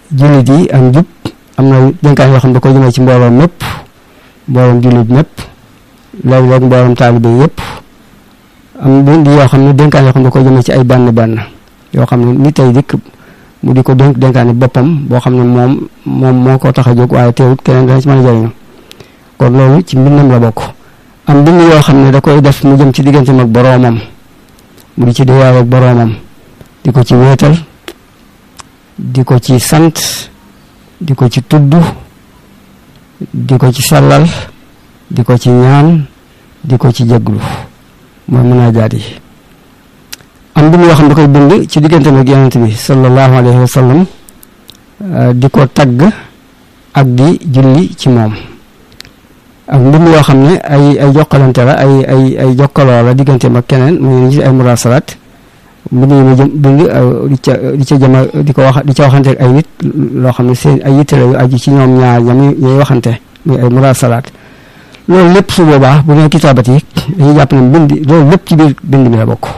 jullit yi ak njub am na dénkaan yoo xam ne da ko jëmee ci mbooloom mépp mbooloom jullit mépp léeg-léeg mbooloom taalibe yëpp am bind yoo xam ne dénkaan yoo xam ne da ko jëmee ci ay benn yoo xam ne ni tey dikk mu di ko dénkaani boppam boo xam ne moom moo ko tax a jóg waaye teewut keneen dana ci mën a jëriñu kon loolu ci mbindam la bokk. am bind yoo xam ne da koy def mu jëm ci digganteem ak boroomam mu di ci diyaale ak boroomam di ko ci wéetal di ko ci sant di ko ci tudd di ko ci sellal di ko ci ñaan di ko ci jéglu mooy munaajaat yi. am bind yoo xam ne da koy bind ci digganteem ak yonent bi sallallahu alayhi wa sallam di ko tagg ak di julli ci moom. ak mbind yoo xam ne ay jokkalante la ay jokkaloo la digganteem ak keneen muy ci ay murasalaat mbind yi mu jëm bind di ca jëma di ko wax di ca waxante ak ay nit loo xam ne seen ay yitte la yu aju ci ñoom ñaar ñuy waxante muy ay murasalaat loolu lépp su boobaa bu nee kitaabat yi dañuy jàpp ne bind loolu lépp ci biir bind mi la bokk.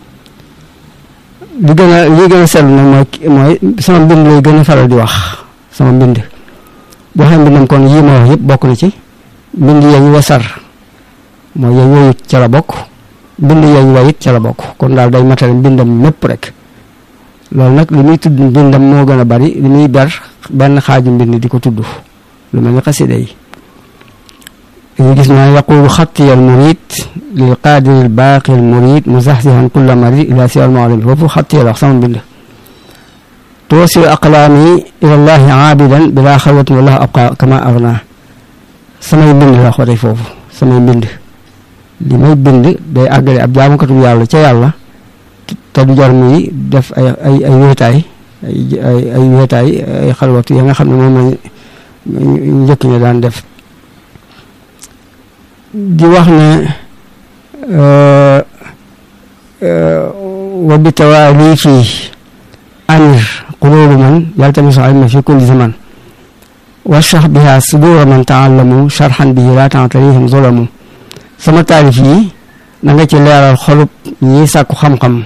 li gën a seetlu nag mooy sama mbind lay gën a faral di wax sama mbind boo xam ne mbindam kon yii ma wax yëpp bokk na ci. mbind yañ wesar mooy yañ woyut ca la bokk mbind yañ wayit ca la bokk kon daal day matale mbindam mépp rek loolu nag li muy tudd mbindam moo gën a bari li muy ber benn xaaju mbind di ko tudd lu mel ni xasida yi dañuy gis naa yaqulu xattiya al murid lil qaadiri al baaqi al murid muzaxzihan kulla marid ila siwa al mu'allim foofu xattiya la wax sama mbind tuwasilu aqlaami ila llahi aabidan bila xalwatin wallahu abqa kama agna samay mbind la xoote foofu samay mbind li may bind day àggale ab jaamukatu yàlla ca yàlla te du jar muy def ay wéetaay ay wéetaay ay xalwatu ya nga xam ne moom lañ njëkk ñi daan def di wax ne wa bi tawaali fii amir qulubu man yaltamisu ilma fi kulli zaman washrah biha sudura man taallamu sharhan bihi la ta'tarihim zulamu sama taalif yi na nga ci leeral xolub ñi sàkku xam-xam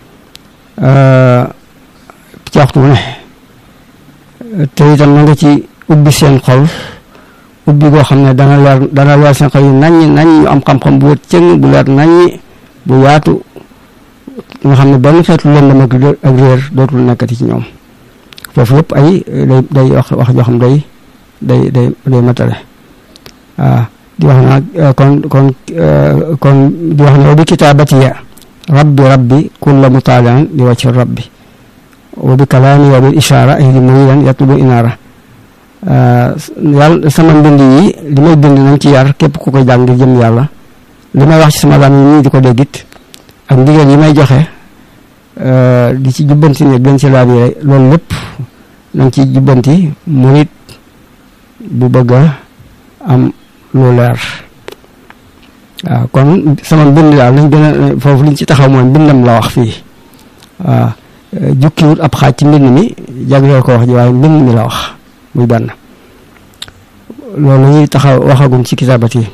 ci waxtu ne te itam na nga ci ubbi seen xol ubbi goo xam ne dana leer seen xol yi naññ ñu am xam-xam bu wët cëng bu leer naññ bu yaatu nga xam ne benn xeetu lëndëm ak réer dootul nekkati ci ñoom foofu yëpp ay day wax joo xam day matale waaw di wax naa kon di wax ne wa bi kitaabatiya rabbi kulla mutaalian li wajhi rabbi wa bi kalaami wa bil ishaara ahdi muridan yatlubu inaara yàlla sama mbind yi li may bind nañ ci yar képp ku koy jàng ngir jëm yàlla li may wax ci sama lam yi nii di ko déggit ak ndigal yi may joxe di ci jubbanti ne gën ci laab yi loolu lépp nañ ci jubbanti murit bu bëgg a am lu leer waaw kon sama mbind daal lañ gën a foofu liñ ci taxaw mooy mbindam la wax fii waaw jukkiwut ab xaaj ci mbind mi jagleel ko wax ji waaye mbind mi la wax muy benn loolu ñuy taxaw waxagum ci kitaabat yi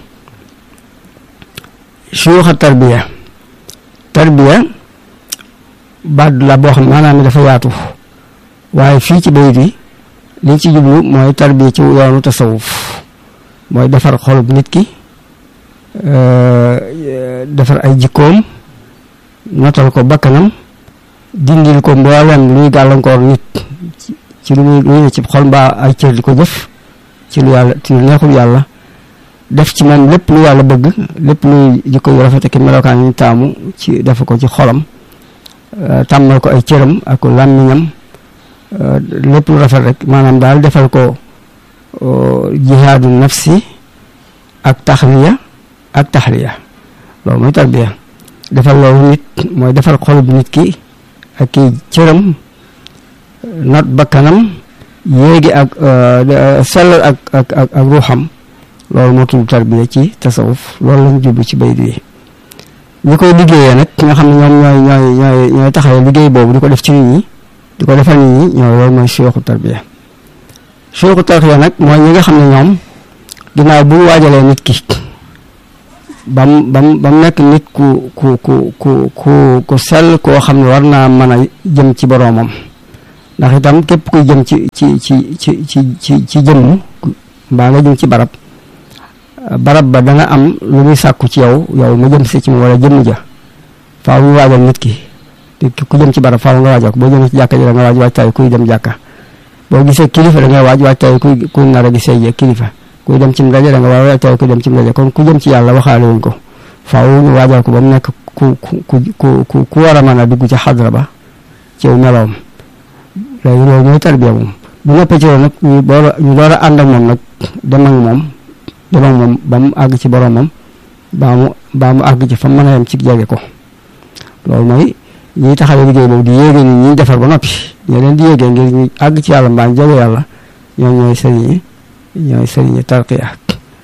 suyuxa tarbiya baat la boo xam maanaam dafa yaatu waaye fii ci bayit yi liñ ci jublu mooy tarbiya ci yoonu tasawuf mooy defar xolub nit ki defar ay jikkoom notal ko bakkanam dindil ko mboolem luy gàllankoor nit ci lu muy ne ci xol mbaa ay cër di ko jëf ci lu yàlla ci lu neexul yàlla def ci moom lépp lu yàlla bëgg lépp luy jikko yu rafet ak melokaan yi taamu ci def ko ci xolam tàmmal ko ay cëram ak làmmiñam lépp lu rafet rek maanaam daal defal ko jihaadu nafsi ak taxliya ak taxliya loolu mooy tarbiya defal loolu nit mooy defal xolub nit ki ak kii cëram not bakkanam yéegi ak sellal ak ruuxam loolu moo tudd tarbiya ci tasawuf loolu lañ jublu ci bayit yi ñi koy liggéeyee nag nga xam ne ñoom ñooy taxawee liggéey boobu di ko def ci nit ñi di ko defal nit ñi ñooy loolu mooy suyuxu tarbiya suyuxu tarbiya nag mooy ñi nga xam ne ñoom ginnaaw bu ñu waajalee nit ki bam nekk nit ku sell koo xam ne war naa mën a jëm ci boroomam ndax itam képp kuy jëm ci jëmm mbaa nga jëm ci barab ba dana am lu muy sàkku ci yow ma jëm si ci moom wala jëmm ja faaw ñu waajal nit ki ku jëm ci barab faaw nga waajal ko boo jëm ci jàkka ji da nga waajtaay kuy dem jàkka boo gisee kilifa da nga waajtaay kuy nar a gisee kilifa kuy dem ci ndaje da nga waajtaay kuy dem ci ndaje kon ku jëm ci yàlla waxaale wuñ ko faaw ñu waajal ko ba mu nekk ku war a mën a dugg ci xadra ba ci meloom léegi loolu mooy tarbiya moom bu noppee ci loolu nag ñu door a ànd ak moom nag dem ak moom ba mu àgg ci boromam baa mu àgg ci fa mën a yem ci jege ko loolu mooy ñiy taxawee liggéey boobu di yéege nit ñi defar ba noppi ñoo leen di yéegee ngir ñu àgg ci yàlla mbaa ñu jege yàlla ñoom ñooy sëriñi tarqiya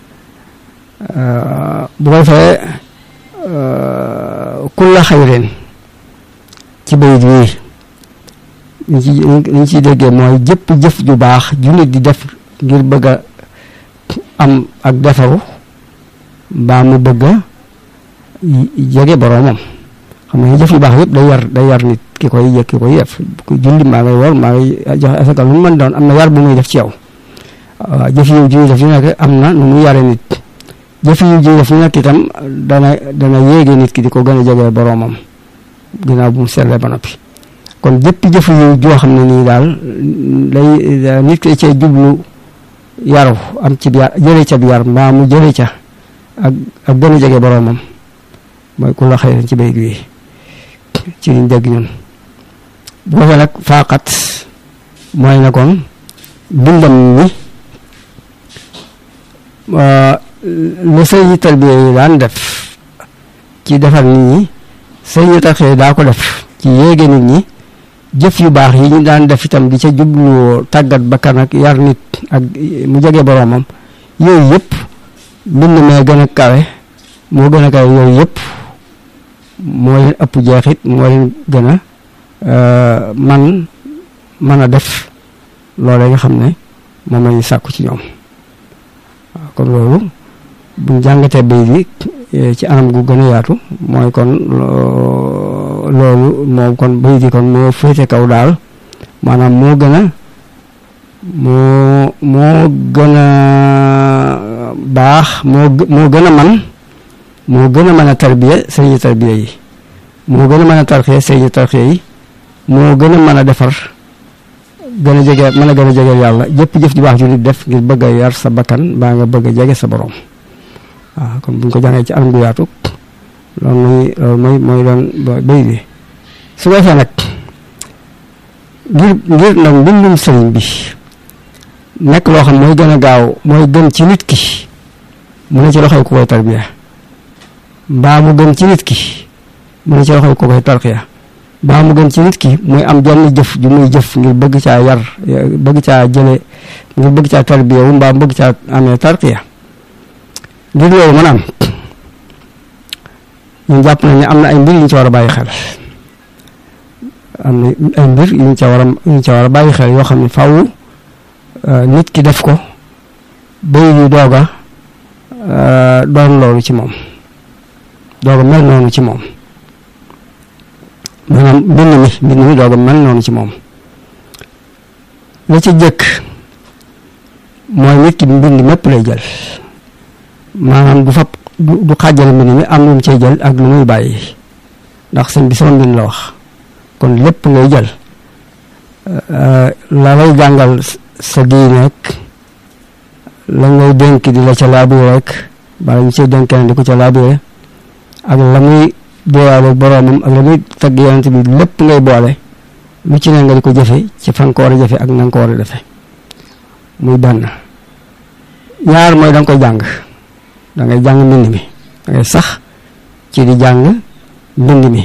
bu ko defee kulla xayrin ci bayit wi liñ ciy déggee mooy jëpp jëf ju baax ju nit di def ngir bëgg a am ak defaru mbaa mu bëgg a jege boroomam xam nga jëf yu baax yëpp day yar nit ki koy def ku julli maa ngay wor maa ngay joxe asaka lu mu mën doon am na yar bu muy def ci yow waaw jëf yu ji def yu nekk am na nu muy yare nit jëf yu ji def yu nekk itam dana yéege nit ki di ko gën a jege boroomam ginnaaw bu mu seetlee ba noppi kon jëpp jëf yu joo xam ne nii daal day nit ki cee jublu yaru am ci jëlee ca bi yar mbaa mu jëlee ca ak gën a jege boroomam mooy ku la xëy ci bay gi ci liñ dégg ñun bu ko fee nag faqat mooy na kon bindam mi lu sëriñi tarbiya yi daan def ci defar nit ñi sëriñi tarbiya daa ko def ci yéege nit ñi jëf yu baax yi ñu daan def itam di ca jublu tàggat bakkan ak yar nit ak mu jege boroomam yooyu yëpp mbind mee gën a kawe moo gën a kawe yooyu yëpp moo leen ëpp jeexit moo leen gën a mën a def loolee nga xam ne moom la ñu sàkku ci ñoom waaw kon loolu buñ jàngatee bay bi ci anam gu gën a yaatu mooy kon loolu moom kon bay bi kon moo féete kaw daal maanaam moo gën a baax moo gën a man moo gën a mën a tarbiya sëriñu tarbiya yi moo gën a mën a tarxiya sëriñu tarxiya yi moo gën a mën a defar gën a jege mën a gën a jege yàlla jëpp jëf ju baax ju nit def ngir bëgg a yar sa bakkan baa nga bëgg a jege sa borom waaw kon buñ ko jàngee ci anam gu yaatu loolu mooy doon bay bi su ko defee nag ngir nag mbindum sëriñ bi nekk loo xam mooy gën a gaaw mooy gën ci nit ki mu ne ci loxoy ku koy tarbiya mbaa mu gën ci nit ki mu ne ci loxoy ku koy tarxiya mbaa mu gën ci nit ki muy am jenn jëf ju muy jëf ngir bëgg caa yar bëgg caa jële ngir bëgg caa tarbiya wu mbaa bëgg caa amee tarxiya ngir loolu mën am ñun jàpp nañ ne am na ay mbir yu ñu ci war a bàyyi xel am na ay mbir yu ñu ci war a bàyyi xel yoo xam ne faaw nit ki def ko bay yu doog a doon loolu ci moom doog a mel noonu ci moom maanaam mbind mi doog a mel noonu ci moom la ci jëkk mooy nit ki mbind mépp lay jël maanaam du xaajale mbind mi am lu mu cay jël ak lu muy bàyyi ndax sëñ bi sama mbind la wax kon lépp ngay jël la lay jàngal sa diine rek la ngay dénk di la ca laabire rek bala ñu cay dénk di ko ca laabire ak la muy déewaale boroomam ak la muy tagg yonent bi lépp ngay boole lu ci ne nga di ko jëfe ci fan ko war a jëfe ak na nga ko war a defe muy benn ñaar mooy da nga koy jàng da ngay jàng mbind mi da ngay sax ci di jàng mbind mi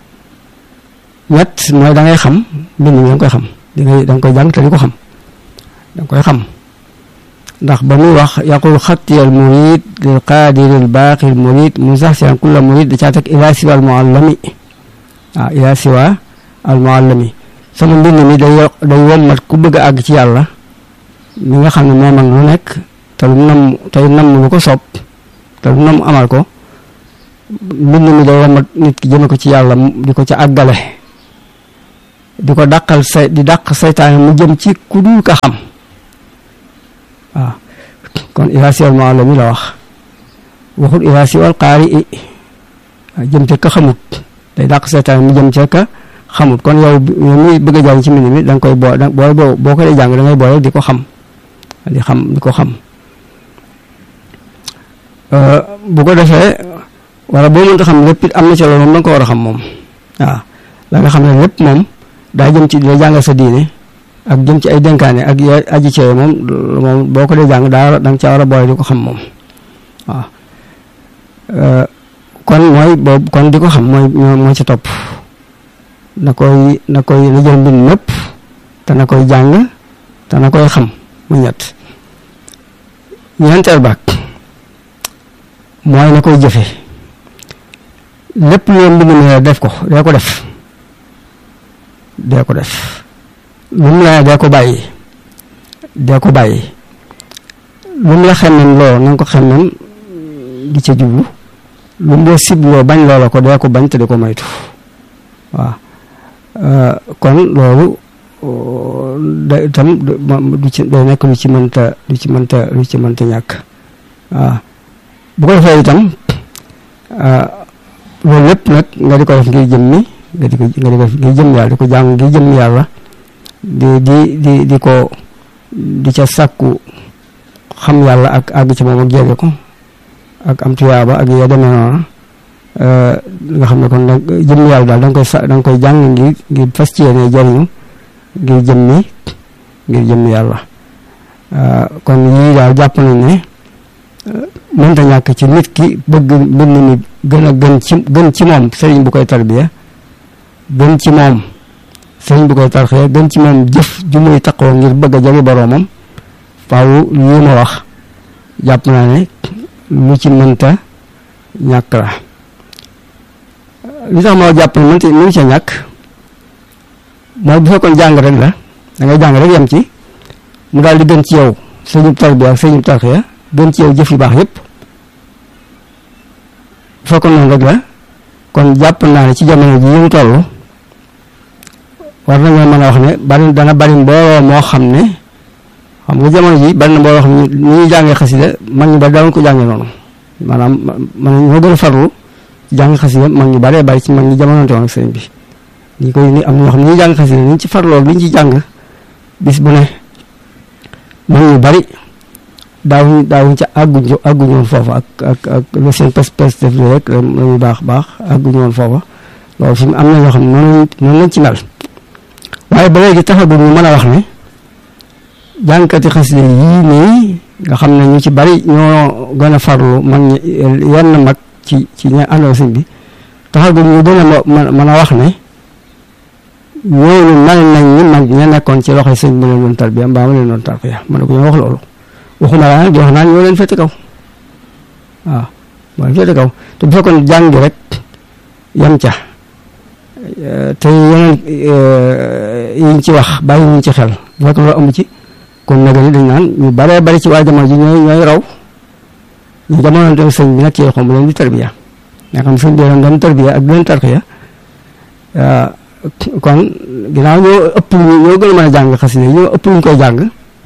ñett mooy da ngay xam mbind mi da nga koy xam da nga koy jàng te di ko xam da nga koy xam ndax ba muy wax yaqul xattiyal murid lil qaadiril baaqil murid musaxsiyan kulla murid da caa teg ila siwa al muallami waaw ila siwa al muallami sama mbind mi day wommat ku bëgg a àgg ci yàlla mi nga xam ne moo man lu nekk te lu nam tey nam lu ko soob te lu nam amal ko mbind mi day wommat nit ki jëme ko ci yàlla di ko ca àggale di ko dàqal di dàq saytaane mu jëm ci ku dul ka xam waaw kon irasiwal muallimi la wax waxul irasiwal qaari i jëm ca ka xamut day dàq saytaane mu jëm ca ka xamut kon yow muy bëgg a jàng ci mbind mi da nga koy boo ko dee jàng da ngay boole di ko xam di ko xam bu ko defee wala boo mënta xam lépp it am na ci loolu moom da nga ko war a xam moom waaw la nga xam ne lépp moom daa jëm ci di la jàngal sa diine ak jëm ci ay dénkaane ak ya aji ci moom boo ko dee jàng da nga caa war a boole di ko xam moom waaw kon mooy boobu kon di ko xam mooy ci topp na jël mbind mépp te na koy jàng te na koy xam mu ñett ñeenteel baag mooy na koy jëfe lépp loo mbind mi def ko dee ko def lu mu la dee ko bàyyi lu mu la xemmem loo na nga ko xemmem di ca jublu lu mu la sibloo bañ loola ko dee ko bañ te di ko moytu waaw kon loolu day itam day nekk lu ci mënta ñàkk waaw bu ko defee itam loolu lépp nag nga di ko def ngir jëm mi nga di ko ngir jëm yàlla di ko jàng ngir jëm yàlla di ca sàkku xam yàlla ak àgg ci moom ak jege ko ak am tuyaaba ak ya demee noona nga xam ne kon nag jëm yàlla daal da nga koy jàng ngir fas ci yéene jariñu ngir jëm yàlla kon yii daal jàpp nañ ne mënta ñàkk ci nit ki bëgg mbind mi gën ci moom sëriñ bu koy tarbiya gën ci moom sëriñ bu koy tarxiya gën ci moom jëf ju muy taqoo ngir bëgg a jege boroomam faaw lii ma wax jàpp naa ne lu ci mënta ñàkk la li tax ma jàpp ne mënu ca ñàkk mooy bu fekkoon jàng rek la da ngay jàng rek yem ci mu daal di gën ci yow sëriñu tarbiya ak sëriñu tarxiya gën ci yow jëf yu baax yépp bu fekkoon noonu rek la kon jàpp naa ne ci jamono ji ñu toll war nañoo mën a wax ne dana bari mbooloo moo xam ne xam nga jamono ji bari na mbooloo xam ne ni ñuy jàngee xasida mag ñu bari daawuñ ko jàngee noonu maanaam man ñoo gën a farlu jàng xasida mag ñu baree bari ci mag ñi jamononte woon ak sëriñ bi ñi koy ni am na ñoo xam ne ñuy jàng xasida ni ñu ci farloo li ñu ci jàng bis bu ne mag ñu bari daawuñ ca àgguñu woon foofa ak lu seen pes def li rek la muy baax àgguñu woon foofa loolu fi mu am na ñoo xam ne noonu lañ ci mel waaye ba léegi taxagul ñu mën a wax ne jàngkati xasida yii nii nga xam ne ñu ci bari ñoo gën a farlu mag ñi yenn mag ci ña àndoo sëñ bi taxagul ñu gën a mën a wax ne ñooñu mel nañ ni mag ña nekkoon ci loxoy sëñ bu leen doon tarbiya mbaa ma leen doon tarbiya mën na ko ñoo wax loolu waxuma laa nag di wax naan ñoo leen féete kaw waaw moo leen féete kaw te bu fekkoon jàng rek yam ca te yeneen yiñ ci wax bàyyi ñu ci xel bu fekkoon loolu amu ci kon nag ni dañ naan ñu baree bari ci waa jamono ji ñooy raw ñu jamono dem sëñ bi nag ci xom bu leen di tarbiya nga xam sëñ bi leen doon tarbiya ak leen tarxiya kon ginnaaw ñoo ëpp ñoo gën a mën a jàng xasida ñoo ëpp ñu koy jàng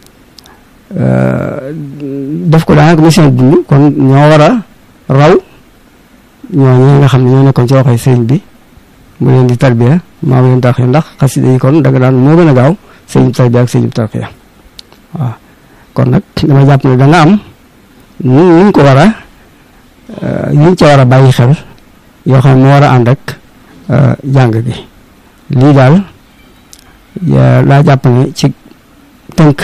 def ko daanaka mission dund kon ñoo war a raw ñooñu nga xam ne ñoo nekkoon ci waxee sëriñ bi mu leen di tarbiya maa mu leen tarxiya ndax xasida yi kon daga daan moo gën a gaaw sëriñ tarbiya ak sëriñ tarxiya waaw kon nag dama jàpp ne da nga am ñu ko war a ñu ca war a bàyyi xel yoo xam ne moo war a ànd ak jàng gi lii daal laa jàpp ne ci tënk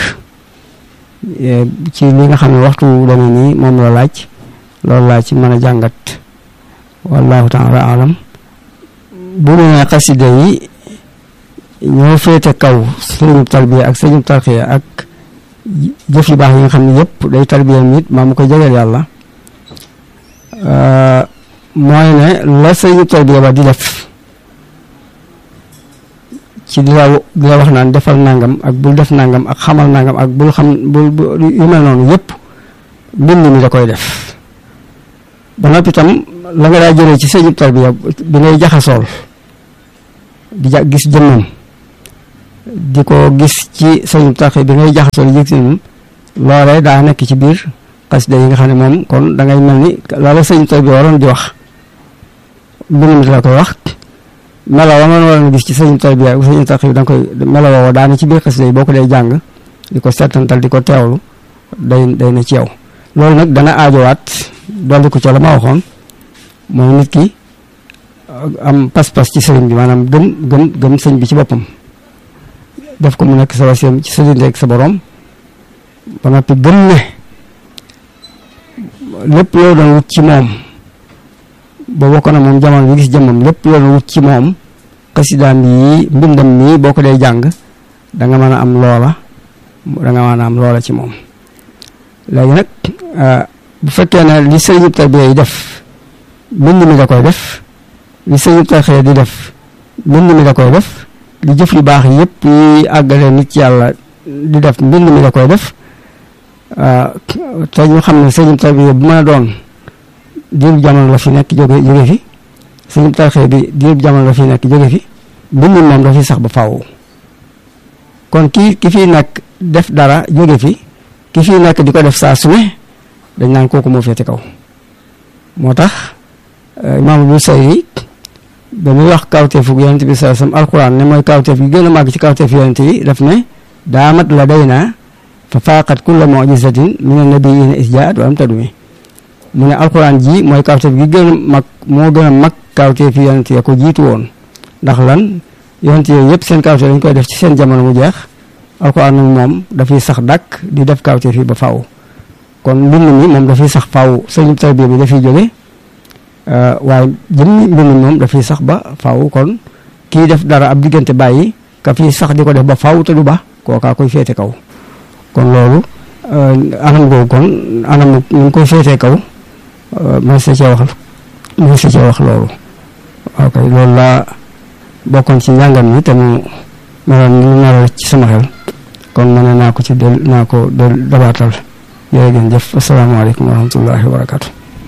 ci li nga xam ne waxtu deme nii moom la laaj loolu laa ci mën a jàngat wallahu taala alam bu mu ne xasida yi ñoo féete kaw sëriñub tarbiya ak sëriñub tarxiya ak jëf yu baax yi nga xam ne yëpp day tarbiya nit maa mu koy jegeel yàlla mooy ne la sëriñub tarbiya ba di def ci di la wax naan defal nangam ak bul def nangam ak xamal nangam ak bul xam bul yu mel noonu yëpp mbind mi da koy def ba noppi itam la nga daa jëlee ci sëriñub tarbiya bi ngay jaxasool di gis jëmmam di ko gis ci sëñ Tarxiya bi ngay jaxasoo li yëg si moom loolee daa nekk ci biir xasida yi nga xam ne moom kon da ngay mel ni loola sëñ Tarxiya bi waroon di wax bind mi la koy wax melo wa man waroon gis ci sëñ Tarxiya bi sëñ Tarxiya bi da nga koy melo woowa daana ci biir xasida yi boo ko dee jàng di ko settantal di ko teewlu day na ci yow loolu nag dana aajowaat dolli ko ca la ma waxoon mooy nit ki am pas-pas ci sëriñ bi maanaam gëm sëñ bi ci boppam def ko mu nekk sa waseem ci sa diggante ak sa borom ba noppi gëm ne lépp loo doon wut ci moom ba bokk na moom jamono bi gis jëmmam lépp loo doon wut ci moom xasidaam yi mbindam nii boo ko dee jàng da nga mën a am loola ci moom léegi nag bu fekkee ne li sëriñ Tarbiya yi def mbind mi da koy def li sëriñ Tarxiya di def mbind mi da koy def li jëf yu baax yëpp yi àggale nit ci yàlla di def mbind mi da koy def te ñu xam ne sëriñ Tarbiya bu mën a doon diirub jamono la fi nekk jóge fi sëriñ Tarxiya bi diirub jamono la fi nekk jóge fi mbind moom da fi sax ba faaw kon ki fi nekk def dara jóge fi ki fi nekk di ko def saa su ne dañ naan kooku moo féete kaw moo tax imaam Busayri ba muy wax kawteefu yonent bi sallallahu alayhi wasallam alquran ne mooy kawteef gi gën a màgg ci kawteef yonent yi daf ne daamat la day naa fa faaqat kulla mu'jizatin min an-nabiyyiina iz jaa'at wa lam tadumi mu ne alquran ji mooy kawteef gi gën a mag moo gën a mag kawteef yonent ya ko jiitu woon ndax lan yonent yooyu yëpp seen kawteef dañ koy def ci seen jamono mu jeex alquran nag moom dafay sax dàkk di def kawteef yi ba faaw kon mbind mi moom dafay sax faaw sëriñ Tarbiya bi dafay jóge waaye jëmmi mbind mi moom dafay sax ba faaw kon kii def dara ab diggante bàyyi ka fii sax di ko def ba faaw te du ba kookaa koy féete kaw kon loolu anam googu kon anam ñu koy féetee kaw mën sa cee wax loolu ok loolu laa bokkoon ci njàngam mi te mu meloon ci sama xel kon mën naa ko dabaatal jërë ngeen jëf asalaamaaleykum wa rahmatullahi wa barakaatu.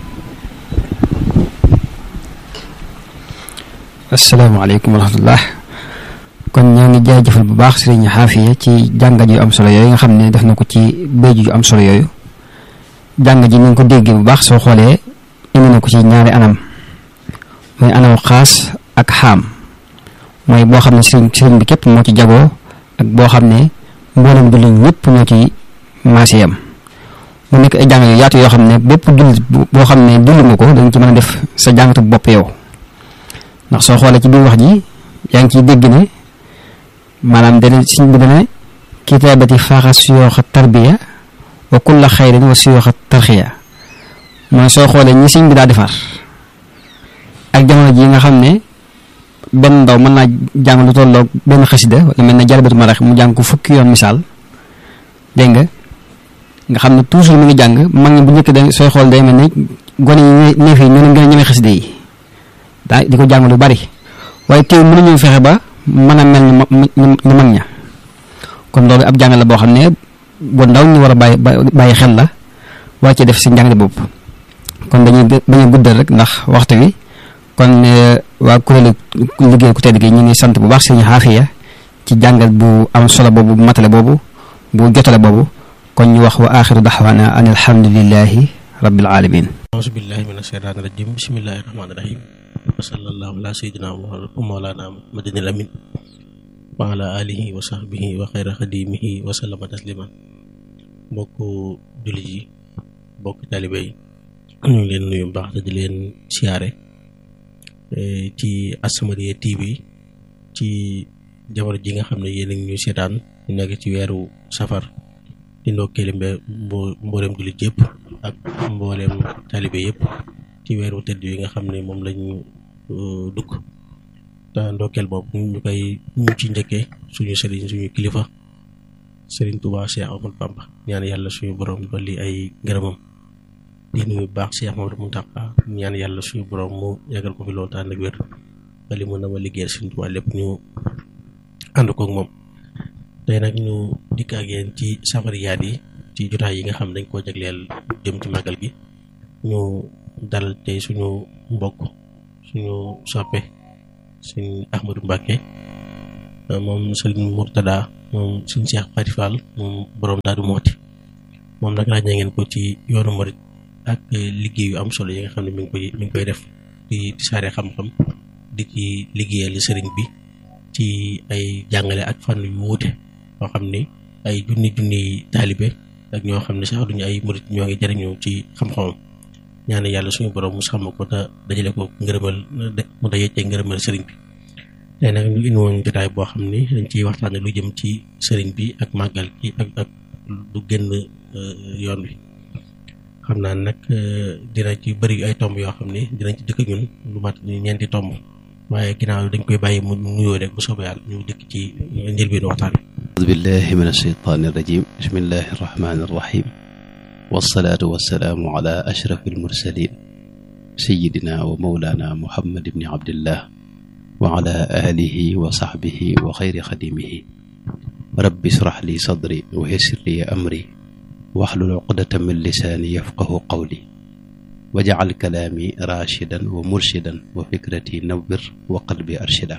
asalaamaaleykum wa rahmatullah kon ñoo ngi jaajëfal bu baax sëriñ Xaafiya ci jàngat yu am solo yooyu nga xam ne def na ko ci béy yu am solo yooyu jàng ji ni nga ko déggee bu baax soo xoolee indi na ko ci ñaari anam mooy anam xaas ak xaam mooy boo xam ne sëriñ bi képp moo ci jagoo ak boo xam ne mboolem jullit ñëpp ñoo ci maasiyam mu nekk ay jàng yu yaatu yoo xam ne bépp jullit boo xam ne dund nga ko dañ ci mën a def sa jàngatu bopp yow ndax soo xoolee ci biir wax ji yaa ngi ciy dégg ne maanaam dana siñ bi dana kitaabati faaxa suyooxa tarbiya wa kulla xayrin wa suyooxa tarxiya mooy soo xoolee ñi siñ bi daa defar ak jamono ji nga xam ne benn ndaw mën naa jàng lu tolloog benn xasida wala mel ne jalbatu marax mu jàng ko fukki yoon misaal dégg nga xam ne toujours mu ngi jàng mag ñi bu njëkk da sooy xool day mel ne gone yi neef yi ñoo gën a ñeme xasida yi daa di ko jàng lu bari waaye teew mënuñu fexe ba mën a mel ni mag ña kon loolu ab jàng la boo xam ne bu ndaw ñu war a bàyyi xel la war cee def si njàng bopp kon dañuy bañ a guddal rek ndax waxtu wi kon waa kuréelu liggéey ku tedd gi ñu ngi sant bu baax Sëriñ Xaafiya ci jàngal bu am solo boobu bu matale boobu bu jotale boobu kon ñu wax wa axiru daxwaana an alhamdulillahi rabbil alamin auzu billahi mina shaytaani rajim bismillahi rahmaani rahim wa sallallahu ala sayyidina wa mawlana Muhammadin amin wa ala alihi wa sahbihi wa xayra xadimihi wa sallama tasliman mbokku jullit yi mbokku taalibe yi ñu ngi leen nuyu baax te di leen siyaare ci As-Samadiyya TV ci jamono ji nga xam ne yéen a ngi ñuy seetaan ñu nekk ci weeru safar di ndokkeeli mbooleem jullit yëpp ak mbooleem taalibe yëpp ci weeru tëdd yi nga xam ne moom lañu dugg te ndokkeel boobu ñu ci njëkkee suñu sëriñ suñu kilifa Sëriñ Tuubaa Cheikh Ahmadou Bamba ñaan yàlla suñu borom dolli ay ngërëmam di nuyu baax Cheikh Mouhamadou Mountakha ñaan yàlla suñu borom mu yàggal ko fi loolu tànn ak wér ba li mu na ma liggéeyal Sëriñ Tuubaa lépp ñu ànd koog moom. tey nag ñu dikk ak yéen ci safariyaat yi ci jotaay yi nga xam dañ koo jagleel jëm ci màggal gi ñu dalal tey suñu mbokk suñu soppe suñu Ahmadou Mbacké moom Serigne Mourtada moom Serigne Cheikh Fati Fall moom borom Daaru Muxti moom nag ràññee ngeen ko ci yoonu murit ak liggéey yu am solo yi nga xam ne mi ngi koy def di saare xam-xam di ci liggéeyal sëriñ bi ci ay jàngale ak fànn yu wuute yoo xam ne ay junni taalibe ak ñoo xam ne sax duñu ay murit ñoo ngi jëriñu ci xam-xamam ñaan yàlla suñu borom mu sàmm ko te dajale ko ngërëmal mu dajee ci ngërëmal sëriñ bi tey nag ñu indi woon jotaay boo xam ni dañ ciy waxtaane lu jëm ci sëriñ bi ak màggal gi ak du génn yoon wi xam naa nag dina ci bëri ay tomb yoo xam ne dinañ ci dëkk ñun lu mat ñeenti tomb waaye ginnaaw dañ koy bàyyi mu nuyoo rek bu soobee yàlla ñu dëkk ci njëlbéenu waxtaan wi. auzu billahi min ashaytaani rajim bismillahi arrahmani arrahim wassalaatu wassalaamu ala ashrafi almursalin sayidina wa mawlana muhammad ibni abdillah wa ala alihi wa sahbihi wa xayri xadimihi rabbi israh li sadri wa yassir li amri waxlul uqdatan min lisaani yafqahu qawli waj'al kalaami raashidan wa murshidan wa fikrati nawwir wa qalbi arshida.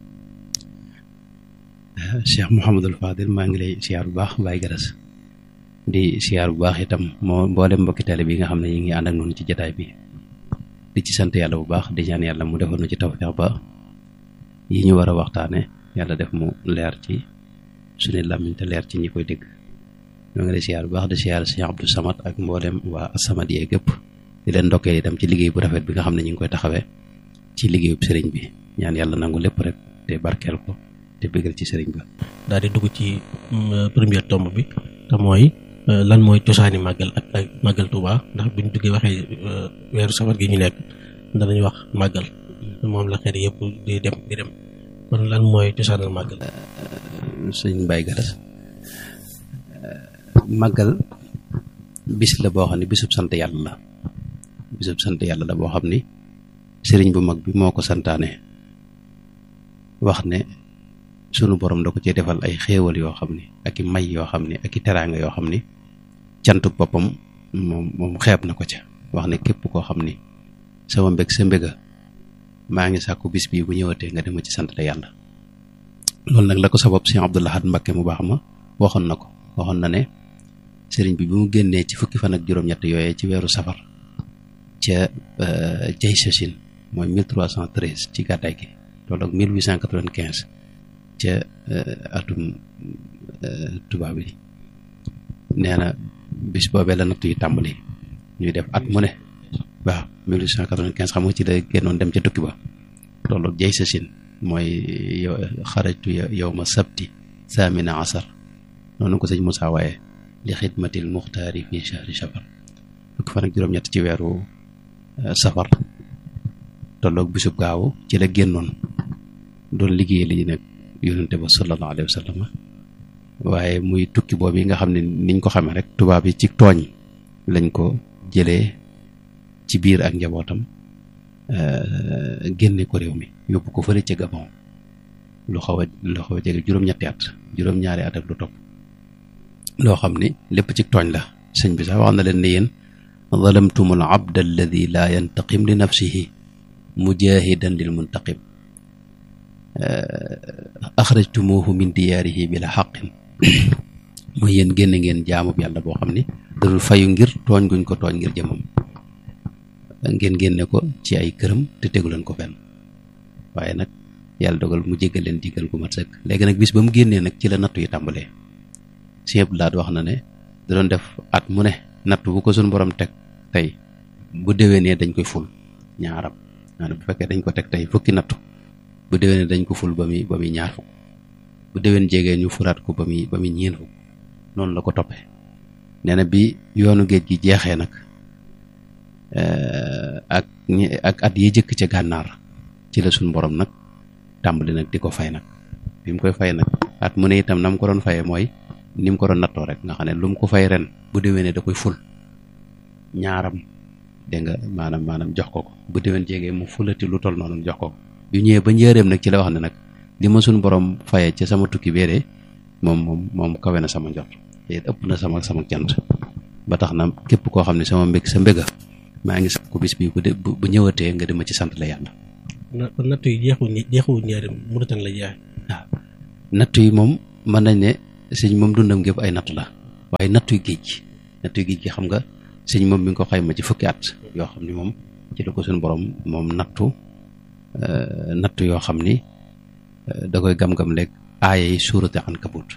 Cheikh Mouhamadul Fadil maa ngi lay siyaar bu baax Baye Garas di siyaar bu baax itam mboolem mbokki taalibe bi nga xam ne ñu ngi ànd ak noonu ci jotaay bi di ci sant yàlla bu baax di ñaan yàlla mu defal nu ci tawfeex ba yi ñu war a waxtaane yàlla def mu leer ci suñu làmmiñ te leer ci ñi koy dégg. ñoo ngi lay siyaar bu baax di siyaar Sëñ Abdou Samad ak mboolem waa As-Samadiyya gépp di leen ndokkee itam ci liggéey bu rafet bi nga xam ne ñu ngi koy taxawee ci liggéeyub sëriñ bi ñaan yàlla nangu lépp rek te barkeel ko te bëggal ci sëriñ ba. daal di dugg ci première tomb bi te mooy lan mooy cosaani màggal ak màggal Tuuba ndax buñ duggee waxee weeru safar gi ñu nekk danañ wax màggal moom la xeet yëpp di dem kon lan mooy cosaanal màggal. sëñ Baye Garas màggal bis la boo xam ne bisub sant yàlla la boo xam ni sëriñ bu mag bi moo ko santaane wax ne sunu borom da ko ci defal ay xéewal yoo xam ni ak i may yoo xam ni ak i teraanga yoo xam ni cantu boppam moom xeeb na ko ca wax ne képp koo xam ni sama mbég sa mbéga maa ngi sàkku bis bii bu ñëwatee nga dema ci sant la yàlla. loolu nag la ko sabab Sëñ Abdou Lahad Mbacké mu baax ma waxoon na ne sëriñ bi mu génnee ci fukki fan ak juróom-ñett yooyee ci weeru safar ca jay sachin mooy 1313 ci gàddaay gi loolu ak 1895 ca atum tubaab bi nee na bis boobee la natt yu tàmbali ñuy def at mu ne waaw 1895 xam nga ci la génnoon dem ca tukki ba loolu jay sachin mooy xarajtu yawma sabti samina asar noonu ko sëñ Moussa waaye li xidmatil muxtaari fi shahri safar fukki fan ak juróom-ñett ci weeru safar tolloog bisub gaawu ci la génnoon doon liggéey li nag yonente ba sallallahu alayhi wa sallam waaye muy tukki boobu yi nga xam ne niñ ko xamee rek tubaab yi ci tooñ lañ ko jëlee ci biir ak njabootam génne ko réew mi yóbbu ko fële ca Gabon lu xaw a jege juróom-ñaari at ak lu topp loo xam ni lépp ci tooñ la sëñ bi sax wax na leen ne yéen zalamtumul abda alladi laa yantaqim li nafsihi mujahidan lil muntaqim axrajtumuhu min diyaarihi bila xaqin mooy yéen génne ngeen jaamub yàlla boo xam ni dadul fayu ngir tooñ guñ ko tooñ ngir jëmam ngeen génne ko ci ay këram te tegu leen ko fenn waaye nag yàlla dogal mu jéggal leen jéggal gu mat sëkk léegi nag bis ba mu génnee nag ci la nattu yi tàmbalee Sëñ Abdou Lahad wax na ne da doon def at mu ne natt bu ko suñu borom teg tey bu déwénee dañ koy ful ñaaram maanaam bu fekkee dañ ko teg tey fukki nattu bu déwénee dañ ko ful ba muy ñaar fukk bu déwén jegee ñu furaat ko ba muy ñeen fukk noonu la ko toppee nee na bi yoonu géej gi jeexee nag ak at yi jëkk ca gànnaar ci la suñu borom nag tàmbali nag di ko fay nag bi mu koy fay nag at mu ne itam na mu ko doon fayee mooy ni mu ko doon nattoo rek nga xam ne lu mu ko fay ren bu déwénee da koy ful ñaaram dégg nga maanaam jox ko bu déwén jegee mu fulati lu toll noonu jox ko yu ñëwee ba njëreem nag ci la wax ne nag li ma suñu borom fayee ca sama tukki béeree moom kawe na sama njort te ëpp na sama cant ba tax na képp koo xam ne sama mbég sa mbéga maa ngi sax ko bis bi bu ñëwatee nga dema ci sant la yàlla. natt yi jeexul ñaari Mauritanie la jeex. nattu yi moom mën nañ ne sëñ moom dundam gépp ay nattu la waaye nattuy géej gi xam nga sëñ moom mi ngi ko xayma ci fukki at yoo xam ni moom ci la ko suñu borom moom nattu yoo xam ni da koy gam-gam leeg aaya yi suurate Ankabut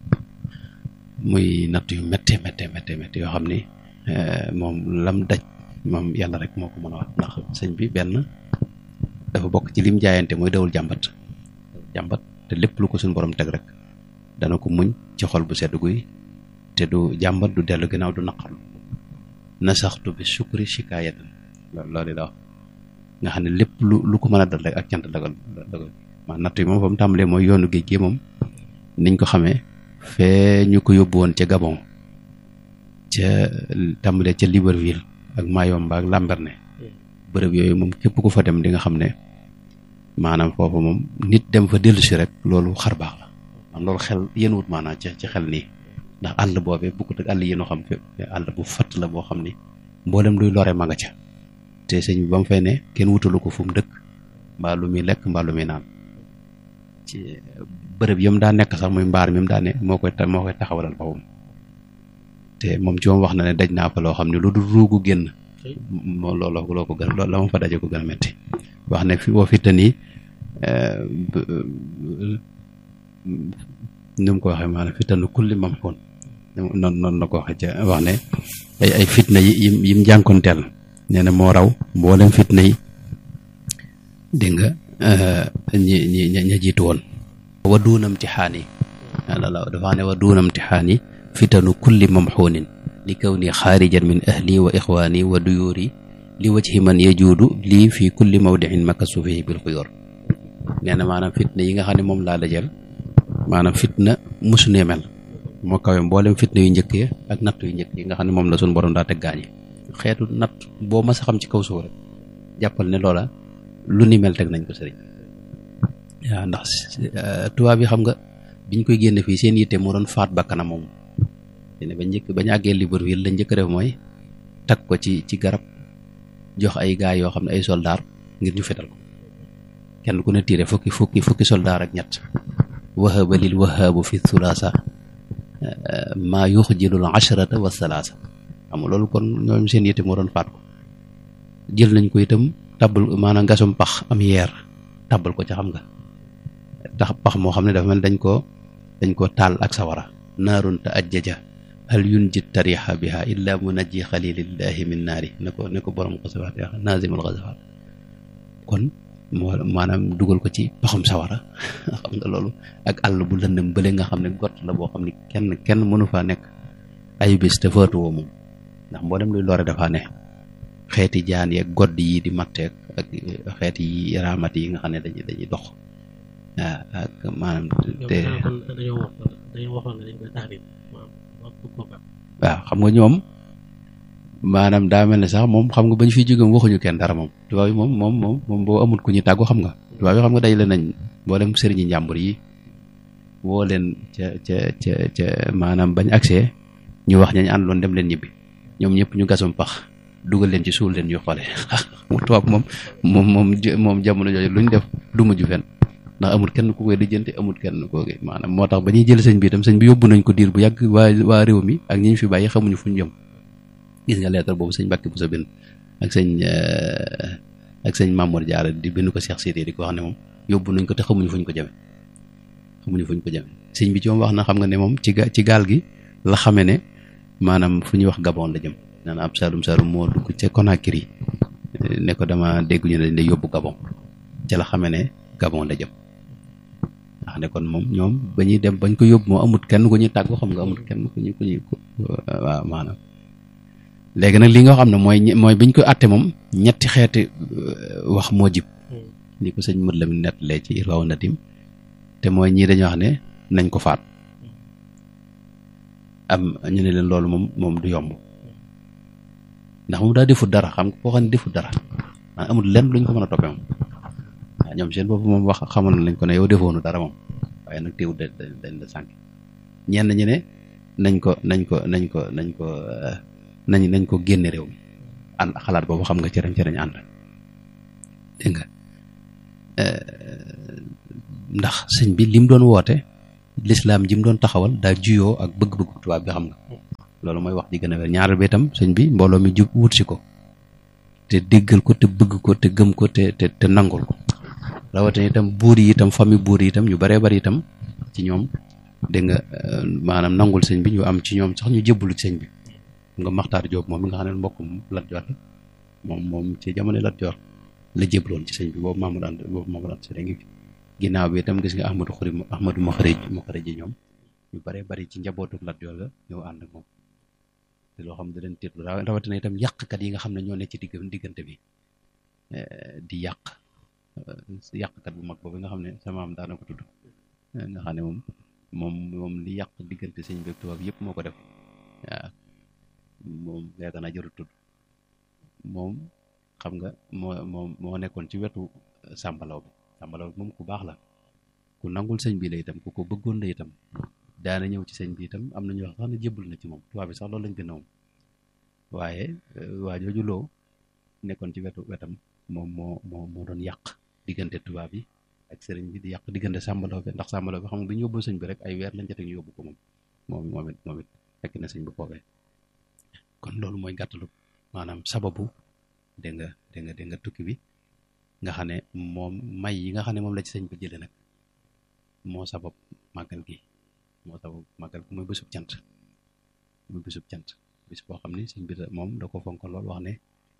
muy nattu yu métte yoo xam ni moom lam daj moom yàlla rek moo ko mën a wax ndax sëñ bi benn dafa bokk ci lim jaayante mooy dawul jàmbat te lépp lu ko suñu borom teg rek dana ko muñ ci xol bu sedd guy te du jàmbat du dellu ginnaaw du naqarlu nasaxtu bi sukri shikaayatan loolu la wax nga xam ne lépp lu ko mën a dal rek ak cant dagal maa natt yi moom fa mu tàmbalee mooy yoonu géej gi moom niñ ko xamee fee ñu ko yóbbu woon ca Gabon ca tàmbalee ca Libreville ak Mayomba ak Lambaréné bërëb yooyu moom képp ku fa dem di nga xam ne maanaam foofu moom nit dem fa dellu si rek loolu xar baax la man loolu xel yéen wut maanaam ci xel nii ndax àll boobee bukkut ak àll yéen xam fi àll bu fatt la boo xam ni mboolem luy lore ma nga ca te sëñ bi ba mu fay ne kenn wutalu ko fu mu dëkk mbaa lu muy lekk mbaa lu muy naan ci bërëb yam daa nekk sax muy mbaar mi mu daa ne moo koy taxawalal boppam te moom ci moom wax na ne daj naa fa loo xam ne lu dul ruugu génn moo loo ko gën la ma fa daje ko gën a metti wax ne fi woo fitta nii ni mu ko waxee maanaam fitanu kulli mam xoon noonu la ko waxee ca wax ne ay fitna yim jànkonteel nee na moo raw mboolem fitna yi dégg nga ña jiitu woon wa duunam tixaani dafa ne wa duunam tixaani fitanu kulli mamxuunin li kaw ni xaarijan min ahli wa ixwaani wa duyuuri li wajhi man yajuudu lii fii kulli mawdicin makasu fihi bil xuyoor nee na maanaam fitna yi nga xam ne moom laa dajal maanaam fitna musu nee mel moo kawe mboolem fitna yu njëkk yi ak natt yu njëkk yi nga xam ne moom la suñu borom daa teg gaañi xeetu natt boo mas a xam ci kaw suuf rek jàppal ne loola lu ni mel teg nañ ko sëriñ waaw ndax tubaab yi xam nga biñ koy génne fii seen yitte moo doon faat bakkanam moom ne bañ àggee Libreville la njëkk def mooy tag ko ci garab jox ay gaay yoo xam ne ay soldaar ngir ñu fetal ko kenn ku ne tiire fukki soldaar ak ñett wahaba lil wahaabu fi thulaasa maa yuxjilul asharata wa salaasa xam nga loolu kon ñoom seen yitte moo doon faat ko jël nañ ko itam tabbal maanaam gasum pax am yeer tabbal ko ca xam nga tax pax moo xam ne dafa mel dañ ko taal ak sawara naarun ta ajjaja hal yunjit tariha biha illa munajji xalilillahi min naari ne ko borom xasawaat yaa naazimul xasawaat kon moo maanaam dugal ko ci paxum sawara xam nga loolu ak àll bu lëndëm bële nga xam ne gott la boo xam ne kenn mënu faa nekk ay bis te faatuwoo moom ndax mboolem luy lore dafaa ne xeeti jaan yeeg godd yi di matteeg ak xeeti yi raamat yi nga xam ne dañuy dox waaw ak maanaam te dañoo waxoon ne dañ koy taxarit waaw xam nga ñoom maanaam daa mel ne sax moom xam nga bañ fiy jóge waxuñu kenn dara moom tubaab yi moom boo amul ku ñu tàggu xam nga tubaab yi xam nga dajale nañ mboolem sëriñi njàmbur yi woo leen ca maanaam bañ accès ñu wax ñañ àndoon dem leen ñibbi ñoom ñëpp ñu gasum pax dugal leen ci suul leen ñu xoole mu tubaab moom jamono jooju luñ def du mujj fenn ndax amul kenn ku koy lijjanti amul kenn koogi maanaam moo tax ba ñuy jël sëñ bi itam sëñ bi yóbbu nañ ko diir bu yàgg waa réew mi ak ñi ñu fi bàyyi xamuñu fu ñu jëm gis nga leetar boobu sëñ Mbàkke bu sa bind ak sëñ Mamour Diarra di bind ko Cheikh Sidi di ko wax ne moom yóbbu nañ ko te xamuñu fuñ ko jëme sëñ bi ci moom wax na xam nga ne moom ci gaal gi la xame ne maanaam fu ñuy wax Gabon la jëm naan ab Saalum moo dugg ca Conakry ne ko dama dégg ñu ne dañ lay yóbbu Gabon ca la xame ne Gabon la jëm ndax ne kon moom ñoom ba ñuy dem bañ ko yóbbu moo amut kenn ku ñuy tàggu xam nga amut kenn ku ñuy waaw maanaam léegi nag li nga xam ne mooy biñ ko àtte moom ñetti xeeti wax moo jib li ko sëñ mët la mi nettalee ci Irwaaw Nadim te mooy ñii dañoo wax ne nañ ko faat am ñu ne leen loolu moom du yomb ndax moom daa defut dara xam nga koo xam ne defut dara amul lenn luñ ko mën a toppee moom waaw ñoom seen bopp moom wax xamal nañ ko ne yow defoonu dara moom waaye nag teewul dañ la sànq ñenn ñi ne nañ ko génne réew mi ànd xalaat boobu xam nga cërañ ànd dégg nga ndax sëñ bi lim doon woote lislaam ji mu doon taxawal daa juyoo ak bëgg-bëggu tubaab bi xam nga loolu mooy wax ji gën a wér ñaareel bi itam sëñ bi mbooloo mi jub wut si ko te déggal ko te bëgg ko te gëm ko te nangul ko rawatina itam buur yi itam famille buur yi itam ñu baree bari itam ci ñoom dégg nga maanaam nangul sëñ bi ñu am ci ñoom sax ñu jébbalu ci sëñ bi nga Maxtaar Jóob moom mi nga xam ne mbokkum Lat Joor moom ci jamono Lat Joor la jébloon ci sëñ bi boobu Mamadou Anta Sali ngi fi ginnaaw bi itam gis nga Ahmadou Maxareji ñoom ñu bare bari ci njabootu Lat Joor la ñëw ànd ak moom te loo xam ne da leen tiitlu rawatina itam yàqkat yi nga xam ne ñoo ne ci diggante bi di yàqkat bu mag boobu nga xam ne sama am daana ko tudd nga xam ne moom li yàq diggante sëñ bi tubaab yëpp moo ko def waaw moom yaakaar naa jarul tudd moom xam nga moo nekkoon ci wetu sàmbalaw bi moom ku baax la ku nangul sëñ bi la itam ku ko bëggoon la itam daana ñëw ci sëñ bi itam am na ñu wax sax ne jébbal na ci moom tubaab bi sax loolu lañ gën a moom waaye waa jooju loo nekkoon ci wetam moom moo doon yàq diggante tubaab yi ak sëriñ bi di yàq diggante sàmbalaw bi ndax sàmbalaw bi xam nga bi ñu yóbbu sëñ bi rek ay weer lañ jotee ñu yóbbu ko moom it fekk na sëñ bi foofee kon loolu mooy gàttalu maanaam sababu dégg nga tukki bi nga xam ne moom may yi nga xam ne moom la ci sëñ bi jëlee nag moo sabab màggal gi mooy bésub cant bis boo xam ne sëñ bi moom da ko fonk lool wax ne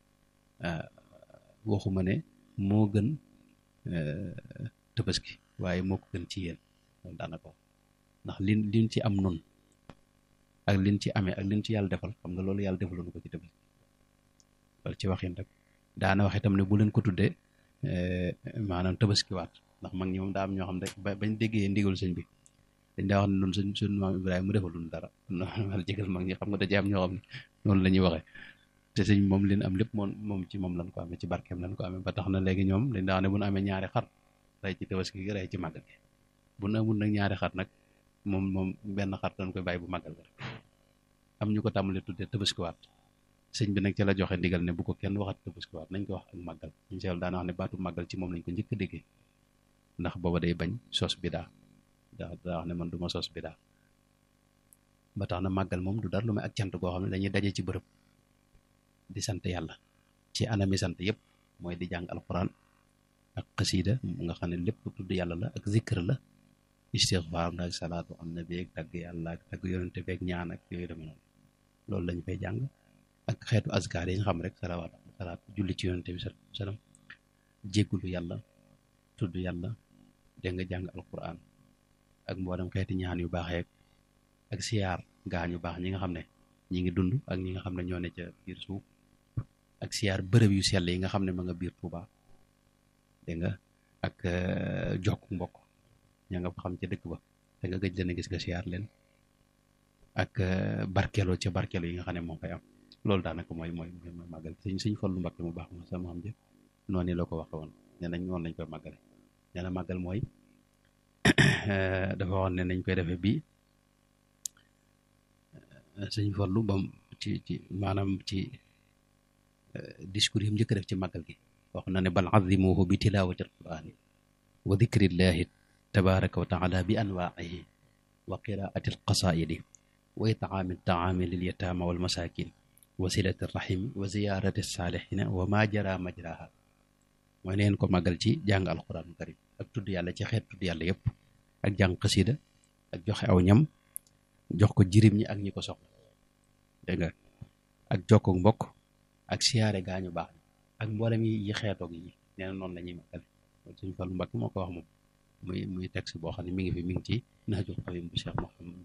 waxuma ne moo gën Tabaski waaye moo ko gën ci yéen loolu daanaka ndax liñ ci am noonu ak liñ ci amee ak liñ ci yàlla defal xam nga loolu yàlla defaloon ko ci Tabaski loolu ci waxin rek daana wax itam ne bu leen ko tuddee maanaam Tabaskiwaat ndax mag ñi moom daa am ñoo xam ne bañ déggee ndigal sëñ bi dañ daa wax ne noonu suñ maam Ibrahima mu defalul dara wala jégal mag ñi xam nga da ci am ñoo xam ne noonu la ñuy waxee te sëñ moom leen am lépp moom ci moom lañ ko amee ci barkeem lañ ko amee ba tax na léegi ñoom dañ daa wax ne bu ñu amee ñaari xar rey ci Tabaski gi rey ci màggal gi bu ñu amul nag ñaari xar nag moom benn xar dañ koy bàyyi bu màggal gi rek am ñu ko tàmbalee tuddee Tabaskiwaat sëñ bi nag ci la joxe ndigal ne bu ko kenn waxat Tabaskiwaat nañ ko wax ak màggal ñu seetlu daana wax ne baatu màggal ci moom lañ ko njëkk a déggee ndax booba day bañ sos bidaa daa wax ne man du ma sos bidaa ba tax na màggal moom du dara lu may ak cant goo xam ne dañuy daje ci bërëb di sant yàlla ci anami sant yëpp mooy di jàng alxuraan ak xasiida nga xam ne lépp tudd yàlla la ak zikr la istixfaar ak salaatu am na beeg tagg yàlla ak tagg yonente beeg ñaan ak yooyu deme noonu loolu lañ fay jàng ak xeetu azkaar yi nga xam rek salaat julli ci yonente bi sallam jéggulu yàlla tudd yàlla dégg nga jàng alxuraan ak mboolem xeeti ñaan yu baax yeeg ak siyaar gaañ yu baax ñi nga xam ne ñi ngi dund ak ñi nga xam ne ñoo ne ca biir suuf ak siyaar bërëb yu sell yi nga xam ne ma nga biir Tuuba dégg nga ak jokk mbokk ña nga fa xam ca dëkk ba te nga gëj leen a gis nga siyaar leen ak barkeeloo ca barkeelo yi nga xam ne moo koy am loolu daanaka mooy màggal suñ Fallu Mbakke mu baax ma sama xam jë noonu la ko waxe woon nee nañ noonu lañ koy màggale nee na màggal mooy dafa waxoon ne nañ koy defee bii sëñ Fallu bam ci maanaam ci discours yi mu njëkk def ci màggal gi wax na ne bal azimuhu bi tilawati alqurani wa dikrillahi tabaraka wa taala bi anwaihi wa qiraati alqasaidi wa itaami taami lil yatama wal masakin wa silati rahimi wa ziyarati salihina wa ma jara majraha mooy neen ko màggal ci jàng alquranu karim ak tudd yàlla ci xeet tudd yàlla yëpp ak jàng xasida ak joxe aw ñam jox ko jirim ñi ak ñi ko soxla dégg nga ak jokko mbokk ak siyaare gaañu baax ak mboolem yi xeetoog yi nee na noonu la ñuy màggale Sëñ Fallu Mbakke moo ko wax moom muy texte boo xam ne mi ngi ci Nahjul Qadim bu Cheikh Mouhamed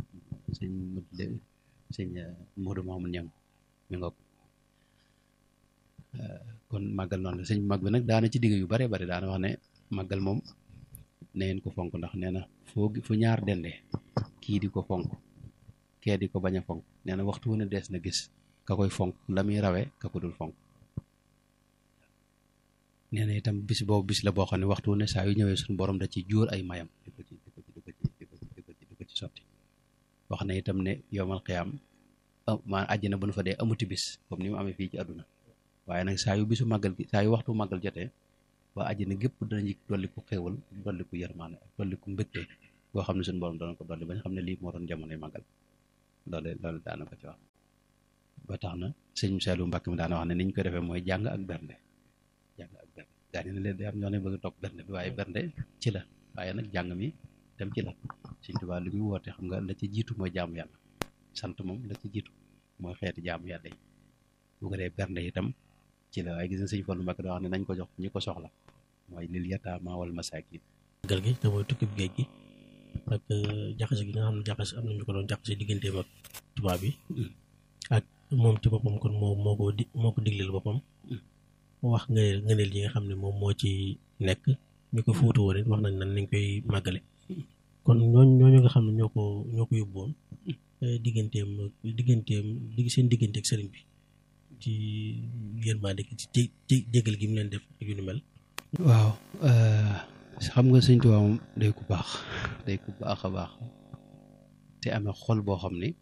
sëñ Modou Mamoun Niang mi nga kon màggal noonu la sëñ mag bi nag daana ci digg yu bare bare daana wax ne màggal moom neen ko fonk ndax nee na fu ñaar dendee kii di ko fonk kee di ko bañ a fonk nee na waxtu wu ne dees na gis ka koy fonk la muy rawee ka ko dul fonk nee na itam bis boobu bis la boo xam ne waxtu wu ne saa yu ñëwee suñu borom da ci jóor ay mayam di ko ci sotti wax na itam ne yowmal xiyaam maa àjjana bu nu fa dee amuti bis comme ni mu amee fii ci àdduna waaye nag saa yu bisu màggal gi saa yu waxtu màggal jotee waa àjjana gépp danañu dolli ko xéewal dolli ko yërmaane ak dolli ko mbégte boo xam ne suñu borom dana ko dolli bañ xam ne lii moo doon jamonoy màggal loolu daana ko ci wax. ba tax na sëñ Saliou Mbacke mi daana wax ne ni ñu koy defee mooy jàng ak bernde gaa ñi ne leen day am ñoo ne bëgg topp bernde bi waaye bernde ci la waaye nag jàng mi dem ci la. Sëñ Tuubaa li muy woote xam nga la ci jiitu mooy jaamu yàlla sant moom la ci jiitu mooy xeeti jaamu yàlla yi bu ko dee bernde itam ci la waaye gis nga sëñ Fallu Mbàkke daa wax ne nañ ko jox ñi ko soxla mooy lil yataama wal masaakin. gal gi te mooy tukkib géej gi ak jaxase gi nga xam ne jaxase am nañu ko doon jaxase digganteem ak tubaab bi ak moom ci boppam kon moo ko digleel boppam wax ngëneel yi nga xam ne moom moo ci nekk ñu ko fuutu woon it wax nañ nan nañ koy màggale kon ñooñu nga xam ne ñoo ko yóbboon digganteem seen diggante ak sëriñ bi ci yërmande ci jégal gi mu leen def ak yu ni mel. waaw xam nga sëñ Tuubaa moom day ku baax a baax te amee xol boo xam ni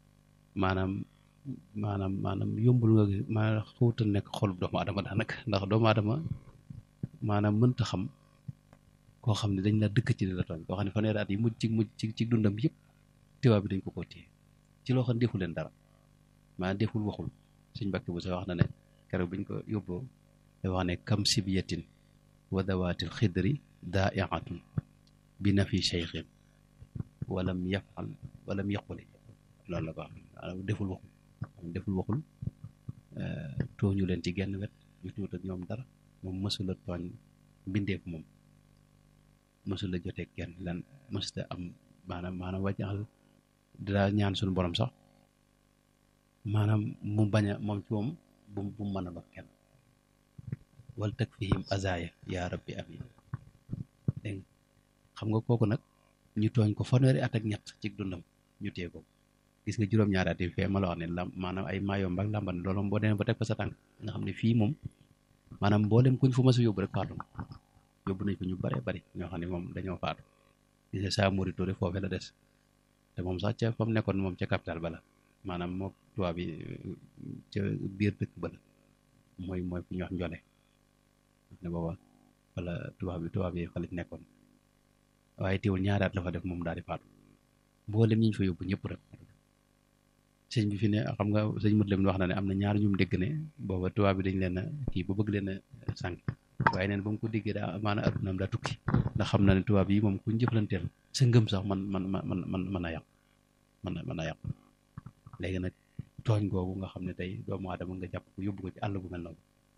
maanaam yombul nga gis maanaam xawutal nekk xolub doomu adama daanaka ndax doomu adama maanaam mënta xam koo xam ne dañ la dëkk ci li la tooñ koo xam ne fanweeri at yi mujj ci dundam yëpp Tuubaa bi dañ ko téye ci loo xam ne defu leen dara maanaam deful waxul Sëñ Mbàkke bu sa wax na ne keroog biñ ko yóbboo da wax ne kam sibiyatin wa dawaatil xidri daa'iatun bi nafi cheikhin walam yafal walam yaquli loolu la ko wax deful waxul tooñu leen ci genn wet ñu tuut ak ñoom dara moom mësula tooñ mbindeef moom mësula jotee kenn lan mësula am maanaam wàccaxal daa ñaan suñu borom sax maanaam mu bañ a moom ci moom bu mën a lor kenn wal takfihim azaya yaa rabbi amin dégg nga xam nga kooku nag ñu tooñ ko fanweeri at ak ñett ci dundam ñu téye ko gis nga juróom-ñaari at yi fee ma la wax ne maanaam ay maayom ak làmban loolu boo demee ba teg ko sa tànk nga xam ne fii moom maanaam mboolem kuñ fu ma sa yóbbu rek faatu na yóbbu nañ ko ñu bare bari ñoo xam ne moom dañoo faatu gis nga saa Mori Touré foofee la des te moom sax ca fa mu nekkoon moom ca capital ba la maanaam moo tubaab bi ca biir dëkk ba la mooy fu ñuy wax njole ne booba wala tubaab yi fa lañ nekkoon waaye teewul ñaari at la fa def moom daal di faatu mboolem ñi ñu fa yóbbu ñëpp rek sëñ bi fi ne xam nga sëñ Mut Lamin wax na ne am na ñaar ñum dégg ne booba tubaab bi dañ leen a kii ba bëgg leen a sànq waaye neen ba mu ko déggee daa maanaam addunaam daa tukki ndax xam na ne tubaab yi moom kuñ jëflanteel sa ngëm sax mën a yàq léegi nag tooñ googu nga xam ne tey doomu aadama nga jàpp ko yóbbu ko ci àll bu mel noonu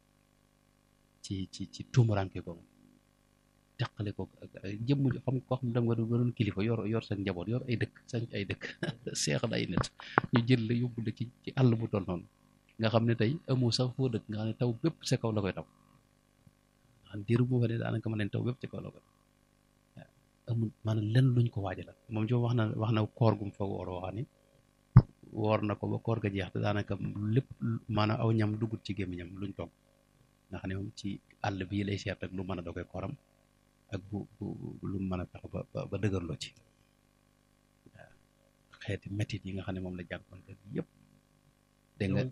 ci tuumuranke googu teqale ko ak jëmm xam koo xam ne danga doon kilifa yor sa njaboot yor ay dëkk sañ ay dëkk seexal ay nit ñu jël la yóbbu la ci àll bu toll noonu nga xam ne tey amoo sax foo dëkk nga xam ne taw bépp sa kaw la koy taw xam diiru boo fa ne daanaka mën nañ taw bépp ci kaw la koy amul maanaam lenn luñ ko waajal moom ci wax na koor gum fa wooroo wax ni woor na ko ba koor ga jeex te daanaka lépp maanaam aw ñam dugut ci gémmiñam luñ togg nga xam ne moom ci àll bii lay seet ak lu mën a dogoy kooram ak bu lu mën a fexe ba dëgërloo ci waaw xeeti métit yi nga xam ne moom la jànkoonte yëpp dégg nga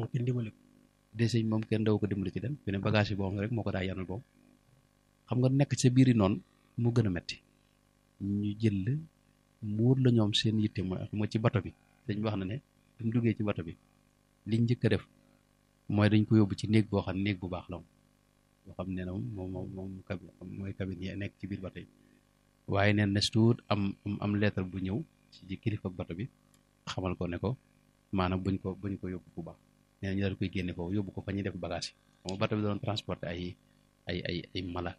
de sëñ moom kenn daw ko dimbali ci dem fi ne bagage yi boo xam rek moo ko daa yanul boobu xam nga nekk sa biir yi noonu mu gën a metti ñu jël muur la ñoom seen yitte mooy ci bato bi dañ wax na ne bi mu duggee ci bato bi liñ njëkk a def mooy dañ ko yóbbu ci néeg boo xam ne néeg bu baax la boo xam ne moom mooy cabine yi nekk ci biir bato yi waaye neen nes tuut am lettre bu ñëw ci kilifa bato bi xamal ko ne ko maanaam buñ ko yóbbu bu baax nee ñu daal koy génne foofu yóbbu ko fa ñuy def bagage yi xam nga bato bi doon transporter ay mala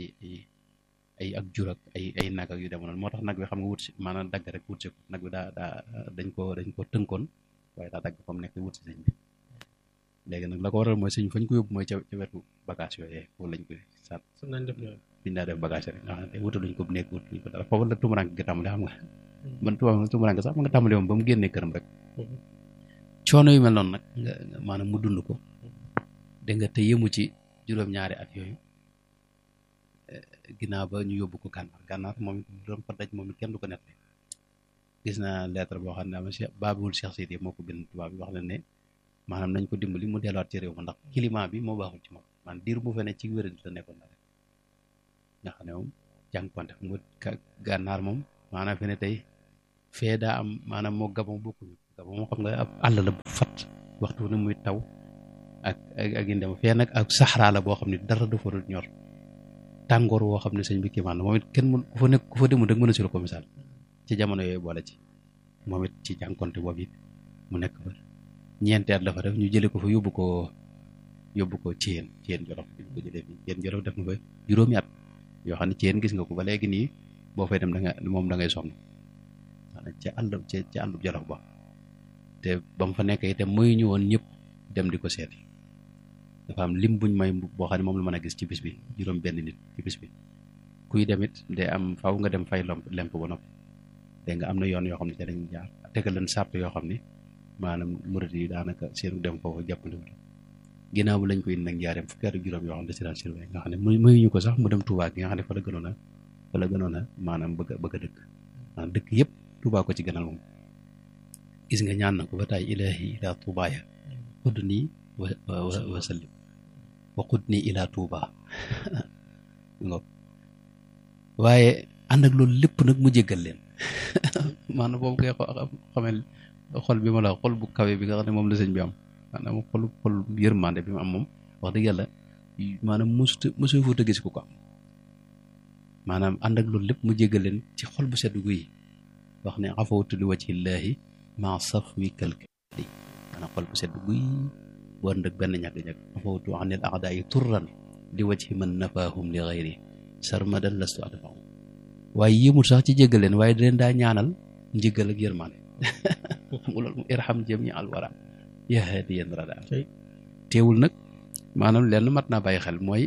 ay ak jur ak ay nag ak yu demoon moo tax nag bi xam nga wut si maanaam dagg rek wut si ko nag bi daa dañ ko tënkoon waaye daa dagg fa mu nekk wut si sëñ bi léegi nag la ko waral mooy sëñ fañ ko yóbbu mooy ca wetu bagage yooyee foofu lañ koy sàtt biñ daa def bagage rek nga xam ne wutaluñ ko nekk wutaluñ ko dara foofu la tumurank gi tàmbali xam nga man tumurank sax ma nga tàmbali moom ba mu génnee këram rek coono yu mel noonu nag nga maanaam mu dund ko dégg nga te yëmu ci juróom-ñaari at yooyu ginnaaw ba ñu yóbbu ko gànnaar moom doon fa daj moom kenn du ko nettali gis naa lettre boo xam ne ama Baabul Cheikh Sidi moo ko bind tubaab bi wax na ne maanaam nañ ko dimbali mu delluwaat ci réew ma ndax climat bi moo baaxul ci moom man diir bu fene ci wéradi la nekkoon na rek nga xam ne moom jànkuwante xam nga gànnaar moom maanaam fi ne tey fee daa am maanaam moo Gabon bokkuñu. Gabon moo xam nga ab àll la bu fat waxtu ne muy taw ak yi dem fee nag ak saxaraa la boo xam ne dara du fa dul ñor tàngoor woo xam ne sëñ bi kiimaan la moom it kenn mën ku fa demul rek mën a siro ko misaal ci jamono yooyu boole ci moom it ci jànkonte boobu it mu nekk fa ñeenti at la fa def ñu jële ko fa yóbbu ko Thiène Jolof ñu ko jëlee fi Thiène Jolof def na fa juróomi at yoo xam ne Thiène gis nga ko ba léegi nii boo fay dem da ngay sonn ci àllub Jolof ba te ba mu fa nekk itam muy ñu woon ñëpp dem di ko seeti dafa am lim buñ may boo xam ne moom la mën a gis ci bis bi juróom benn nit ci bis bi kuy demit day am faw nga dem fay lemp ba noppi dégg nga am na yoon yoo xam ne ca dañ jaar tegal leen sàpp yoo xam ne maanaam murit yi daanaka seenu dem foofu jàppale ginnaaw bu lañ koy indi nag njaareem fukki at ak juróom yoo xam ne si daan surveillé nga xam ne mayuñu ko sax mu dem Touba gi nga xam ne fa la gënoon a maanaam bëgg a dëkk maanaam dëkk yëpp Touba ko ci gënal moom gis nga ñaan na ko ba taay ilaahi ilaa Touba ya xudd nii wa sallim wa xudd nii ilaa Touba waaye ànd ak loolu lépp nag mu jéggal leen maanaam boobu koy xamel xol bi ma la xol bu kawe bi nga xam ne moom la sëñ bi am maanaam xol yërmande bi mu am moom wax dëgg yàlla maanaam mosu fuuta gis ku ko am maanaam ànd ak loolu lépp mu jéggal leen ci xol bu sedd guy wax ne afawtu li wajhillaahi maa safwi kalkali maanaam xol bu sedd guy bu ànd ak benn ñàkk-ñàkk afawtu anil a'daa'i turran li wajhi man nafaahum li ghayri sarmadan lastu adfa'u waaye yéemul sax ci jéggal leen waaye da leen daa ñaanal njéggal ak yërmande xam nga loolu mu irham jami al wara yaa haadiyan rada teewul nag maanaam lenn mat naa bàyyi xel mooy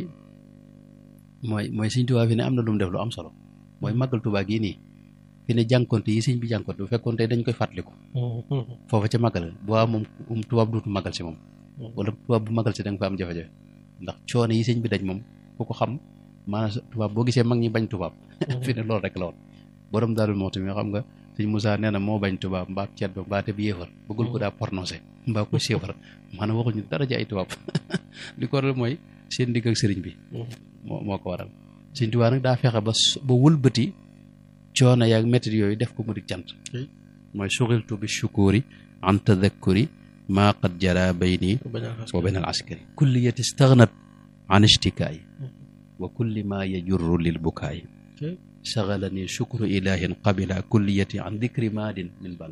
Sëñ Tuubaa fi ne am na lu mu def lu am solo mooy màggal Tuubaa gii nii fi ne jànkonte yi sëñ bi jànkonte bu fekkoon tey dañ koy fàttaliku foofu ca màggal bu waa moom tubaab duutu màggal si moom wala tubaab bu màggal si da nga fa am jafe-jafe ndax coono yi sëñ bi daj moom ku ko xam maanaam tubaab boo gisee mag ñi bañ tubaab fi ne loolu rek la woon borom Daaru Muxti mi xam nga sëñ Moussa nee na moo bañ tubaab mbaa ceddo mbaa te bi yéefar bëggul ko daa prononcé mbaa ko séefar maanaam waxuñu dara ji ay tubaab li ko waral mooy seen digg ak sëriñ bi moo ko waral sëñ Tuubaa nag daa fexe ba wëlbati coono yaag métit yooyu def ko mu di cant mooy suxiltu bi shukuri an tadakkuri maa qad jara bayni wa bayna al askari kulliyati stagnat an ishtikaay wa kulli ma yajurru lil bukaay sagalani shukru ilahin qabila kulliyati an dikri maadin min bala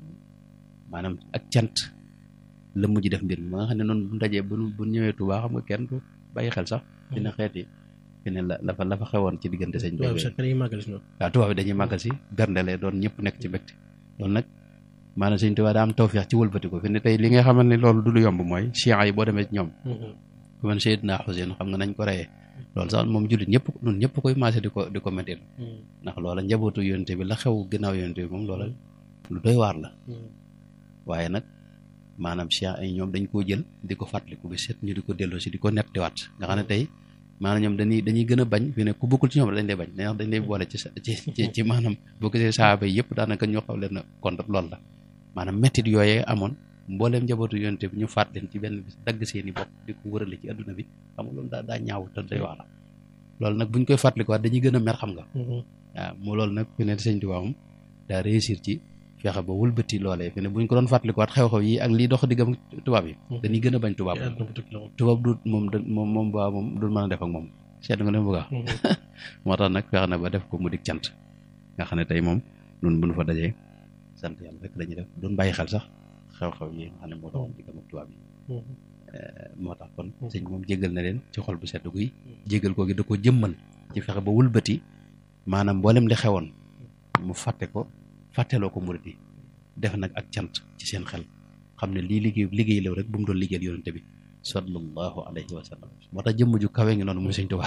maanaam ak cant la mujj def mbir mi ma nga xam ne noonu bu ndajee bu ñëwee Tuubaa xam nga kenn du bàyyi xel sax dina xeeti fi ne la fa xewoon ci diggante sëñ bi waaw tubaab bi dañuy màggal si berndele doon ñëpp nekk ci mbégte loolu nag maanaam sëñ Tuubaa daa am tawfeex ci wëlbati ko fi ne tey li nga xamal ne loolu du lu yomb mooy chiites yi boo demee ci ñoom ku man Seydina Xuseyn xam nga nañ ko reyee loolu sax moom jullit ñëpp koy maase di ko méttil ndax loola njabootu yonente bi la xew ginnaaw yonente bi moom loola lu doy waar la waaye nag maanaam chiites ay ñoom dañ koo jël di ko fàttaliku bi set ñu di ko delloo si di ko nettiwaat nga xam ne tey maanaam ñoom dañuy gën a bañ fi ne ku bokkul ci ñoom dañ lay bañ dañ lay boole ci maanaam boo gisee saaba yi yëpp daanaka ñoo xaw leen a contre loolu la maanaam méttit yooyee amoon mbooleem njabootu yonente bi ñu faat leen ci benn bis dagg seeni bopp di ko wërale ci adduna bi xam nga loolu daa ñaaw te day wax la loolu nag buñ koy fàttalikuwaat dañuy gën a mer xam nga waaw moo loolu nag fi ne sëñ Tuubaa moom daa réussir ci fexe ba wëlbati loolee fi ne buñ ko doon fàttalikuwaat xew-xew yi ak lii dox diggam tubaab yi dañuy gën a bañ tubaab du moom waa moom du mën a def ak moom seet nga leen bëgg a moo tax nag fexe na ba def ko mu dig cant nga xam ne tey moom nun bu ñu fa dajee sant yàlla rek lañuy def doon bàyyi xel sax xew-xew yi nga xam ne moo doxoon diggam ak tubaab yi moo tax kon sëñ moom jéggal na leen ci xol bu sedd guy jéggal koo gi da ko jëmmal ci fexe ba wëlbati maanaam mboolem li xewoon mu fàtteloo ko murid yi def nag ak cant ci seen xel xam ne lii liggéey la rek bu mu doon liggéeyal yonente bi sallallahu alayhi wa sallam moo tax jëmm ju kawe ngi noonu muy sëñ Tuubaa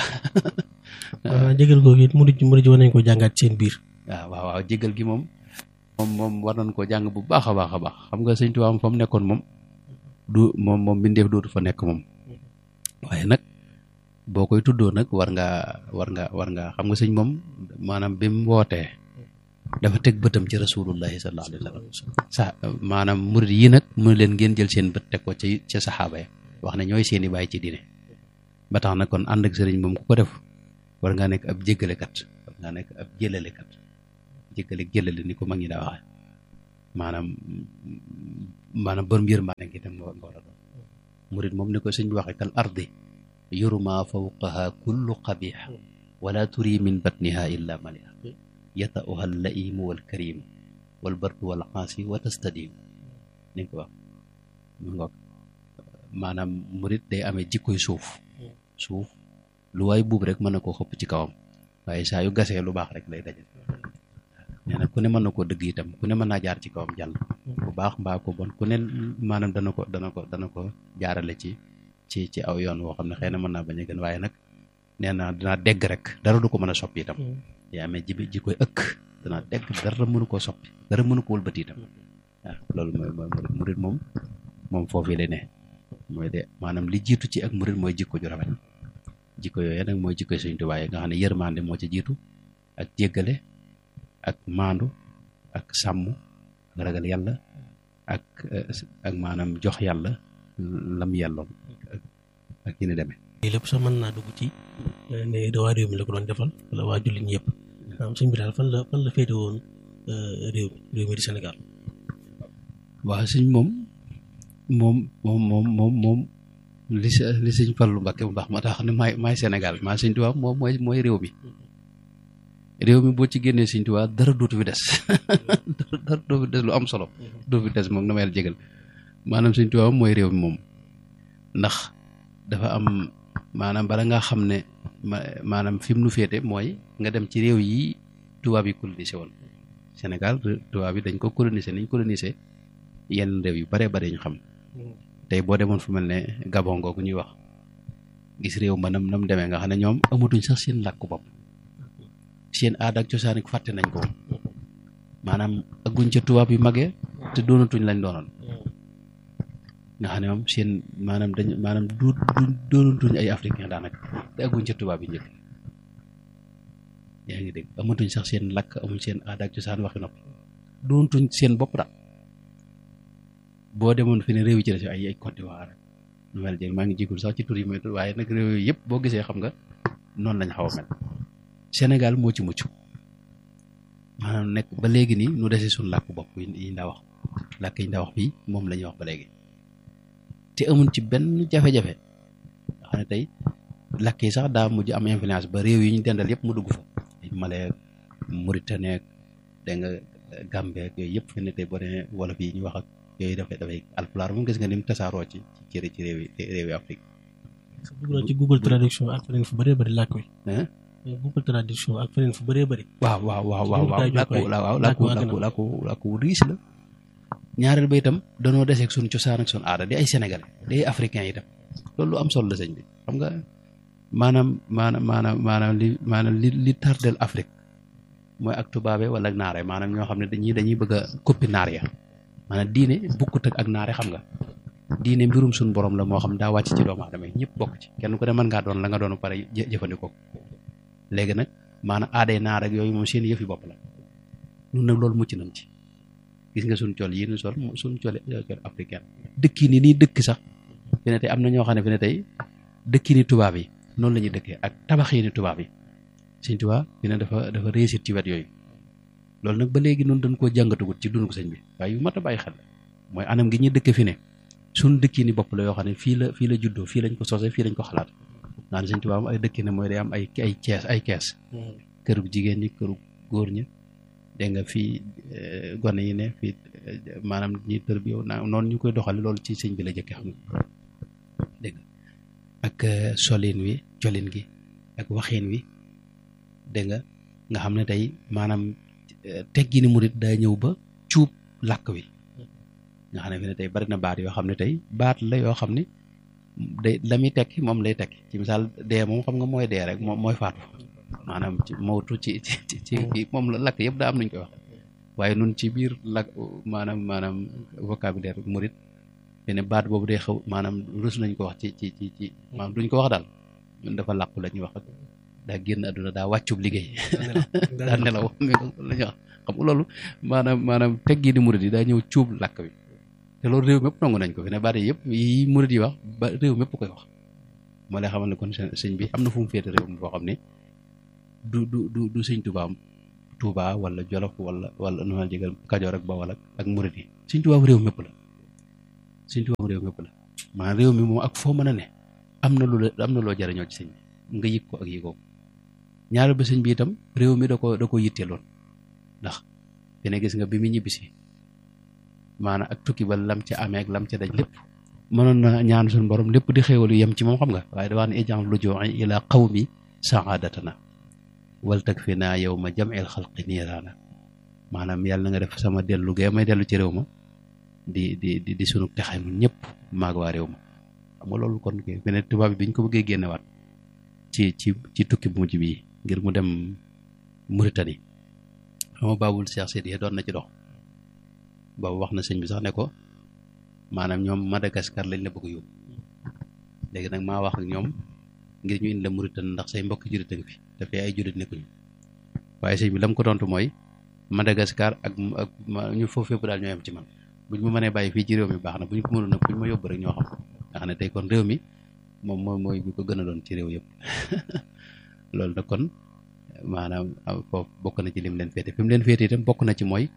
jégal googu it murid yi war nañ ko jàngaat seen biir waaw jégal gi moom war nañ koo jàng bu baax a baax a baax xam nga sëñ Tuubaa fa mu nekkoon moom moom bindeef dootu fa nekk moom waaye nag boo koy tuddoo nag war nga xam nga sëñ moom maanaam bi mu wootee dafa teg bëtam ci rasulullahi sallallahu alayhi wa sallam maanaam murid yi nag mu leen ngeen jël seen bët teg ko ci saxaaba ya wax ne ñooy seeni bàyyi ci diine ba tax na kon ànd ak sëriñ moom ku ko def war ngaa nekk ab jéggalekat war ngaa nekk ab jëlalekat jéggale jëlale ni ko mag ñi daa waxe maanaam borom yërmaande ngi dem nga war a doon murit moom ni ko sëñ bi waxee kal ardi yurma fawqaha kullu qabih wala turi min batniha illa maliha yata'uha al-laimu wal karim wal bardu wal aasi wa tastadim ni ko wax mu ngoog maanaam murit day amee jikkoy suuf lu waay buub rek mën na koo xëpp ci kawam waaye saa yu gasee lu baax rek lay dajal nee na ku ne mën na koo dëgg itam ku ne mën naa jaar ci kawam jàll bu baax mbaa ko bon ku ne maanaam dana ko jaarale ci aw yoon woo xam ne xëy na mën naa bañ a gën waaye nag nee na danaa dégg rek dara du ko mën a soppi itam day amee ji koy ëkk danaa dégg dara mënu koo soppi dara mënu ko wëlbati itam waaw loolu mooy murit moom foofii lay ne mooy de maanaam li jiitu ci ak murit mooy jikko ju rafet jikko yooyu nag mooy jikko Sëñ Tuubaa yi nga xam ne yërmande moo ci jiitu ak jéggale ak maandu ak sàmm ak ragal yàlla ak maanaam jox yàlla lam yelloon ak yi ni demee lii lépp sax mën naa dugg ci ne da waa réew mi la ko doon defal wala waa jullit ñi yëpp sëñ bi daal fan la féete woon réew mi di Sénégal waaw sëñ moom li sëñ Fallu Mbàkke bu baax ma tax ne maay Sénégal maa Sëñ Tuubaa moom mooy réew mi boo ci génnee Sëñ Tuubaa dara dootu fi des dara dootu fi des lu am solo dootu fi des moom na ma yàlla jégal maanaam Sëñ Tuubaa mooy réew mi moom ndax dafa am maanaam bala nga xam ne maanaam fi mu nu féete mooy nga dem ci réew yi tubaab yi colonisé woon Sénégal tubaab yi dañ ko colonisé niñ colonisé yenn réew yu bare bare ñu xam tey boo demoon fu mel ne Gabon googu ñuy wax gis réew ma nam demee nga xam ne ñoom amatuñ sax seen làkku bopp seen aada ak cosaan ak fàtte nañ ko maanaam agguñ ca tubaab yu magee te doonatuñ lañ doonoon nga xam ne moom seen maanaam du doonatuñ ay africain daanaka te agguñ ca tubaab yi njëkk yaa ngi dégg amatuñ sax seen làkk amuñ seen aada ak cosaan waxi noppi doonatuñ seen bopp daal boo demoon fi ne réew yi ci des ay Côte d'Ivoire nu mel jëg maa ngi jigul sax ci tur yi mooy waaye nag réew yooyu yëpp boo gisee xam nga noonu lañ xaw a mel Sénégal moo ci mucc maanaam nekk ba léegi nii nu desee suñu làkk bopp yi ndaa wax làkk yi ndaa wax fii moom la ñuy wax ba léegi te amuñ ci benn jafe-jafe nga xam ne tey làkk yi sax daa mujj am influence ba réew yi ñu dendal yëpp mu dugg fa Mali Mauritanie dégg nga Gambie yooyu yëpp fi ne tey boo demee wolof yi ñu wax ak yooyu dafay alpulaar moom gis nga ni mu tasaaroo ci réewi Afrique. ci Google traduction ak feneen fu bëree bëri làkk wi. Google traduction ak feneen fu bëree bëri. waaw làkku riis la. ñaareel ba itam danoo deseeg suñu cosaan ak suñu aada di ay sénégalais di ay africains itam loolu lu am solo la sëñ bi xam nga maanaam li tardel Afrique mooy ak tubaabe wala ak naare maanaam ñoo xam ne dañuy bëgg a koppi naar ya maanaam diine bukkut ak naare xam nga diine mbirum suñu borom la moo xam daa wàcc ci doomu aadama yi ñëpp bokk ci kenn ku ne mën ngaa doon la nga doon pare jëfandikoo léegi nag maanaam aaday naar ak yooyu moom seen yëf yi bopp la ñun nag loolu mucc nañ ci gis nga suñu col yi ñu sol suñu col africain dëkk yi nii dëkk sax fi ne tey am na ñoo xam ne fi ne tey dëkk yi ni tubaab yi noonu la ñuy dëkkee ak tabax yi ni tubaab yi sëñ Tuubaa fi ne dafa réussir ci wet yooyu loolu nag ba léegi noonu dañ koo jàngatagut ci dund ko sëñ bi waaye yu mat a bàyyi xel mooy anam gi ñuy dëkk fi ne suñu dëkk yi ni bopp la yoo xam ne fii la juddoo fii lañ ko sosé fii lañ ko xalaat naan sëñ Tuubaa am ay dëkk ne mooy day am ay kees kërug jigéen ñi kërug góor ñi dégg nga fii gone yi ne fii maanaam ñi tër bi yow noonu ñu koy doxale loolu ci sëñ bi la jëkke xam nga dégg ak solin wi colin gi ak waxin wi dégg nga xam ne tey maanaam teggi ni murit daa ñëw ba cuub làkk wi nga xam ne fi ne tey bari na baat yoo xam ne tey baat la yoo xam ne day la muy tekki moom lay tekki ci misaal dee moom xam nga mooy dee rek moom mooy faatu maanaam ci mawtu ci moom la lakk yëpp daa am nañ koy wax waaye nun ci biir lakk maanaam vocabulaire murit te ne baat boobu day xaw maanaam rus nañ ko wax ci maanaam duñ ko wax daal ñun dafa làqu la ñuy wax daa génn àdduna daa wàccub liggéey daa nelaw la ñuy wax xam nga loolu maanaam teggi di murit yi daa ñëw cuub làkk bi te loolu réew mépp nangu nañ ko fi ne baat yëpp yi murit yi wax ba réew mépp koy wax moo lay xamal ne kon sëñ bi am na fu mu féete réew mi boo xam ne du sëñ Tuubaa Touba wala Jolof wala nu ma jégal Kajoor ak Bawol ak murit yi Sëñ Tuubaa réew mépp la Sëñ Tuubaa réew mépp la maanaam réew mi moom ak foo mën a ne am na loo jariñoo ci sëñ bi nga yëg ko ak yëgoo ko ñaareel ba sëñ bi itam réew mi da ko yitteeloon ndax dina gis nga bi mu ñibbisi maanaam ak tukki ba lam ca amee ak lam ca daj lépp mënoon na ñaan suñu borom lépp di xéewalu yem ci moom xam nga waaye da wax ne ij'al lujuu'i ila qawmi sa'aadatana wal takfina yawma jam'il xalqi niiraana maanaam yàlla nga def sama dellu gee may dellu ci réew ma di sunu texe nun ñëpp maag waa réew ma xam nga loolu kon fi ne tubaab bi biñ ko bëggee génnewaat ci tukki bu mujj bii ngir mu dem Mauritanie xam nga baabul Cheikh Seydi doon na ci dox boobu wax na sëñ bi sax ne ko maanaam ñoom Madagascar lañ la bëgg yóbbu léegi nag maa wax ak ñoom ngir ñu indi la Mauritanie ndax say mbokk jullit a ngi fi dafay ay jullit nekkuñu waaye sëñ bi lam ko tontu mooy Madagascar ak ñu foofu fépp daal ñoo yem ci man buñ ma mënee bàyyi fii ci réew mi baax na buñ ko mënul nag buñ ma yóbbu rek ñoo xam nga xam ne tey kon réew mi moom mooy bi ko gën a doon ci réew yëpp loolu nag kon maanaam foofu bokk na ci lim leen féete fi mu leen féete itam bokk na ci mooy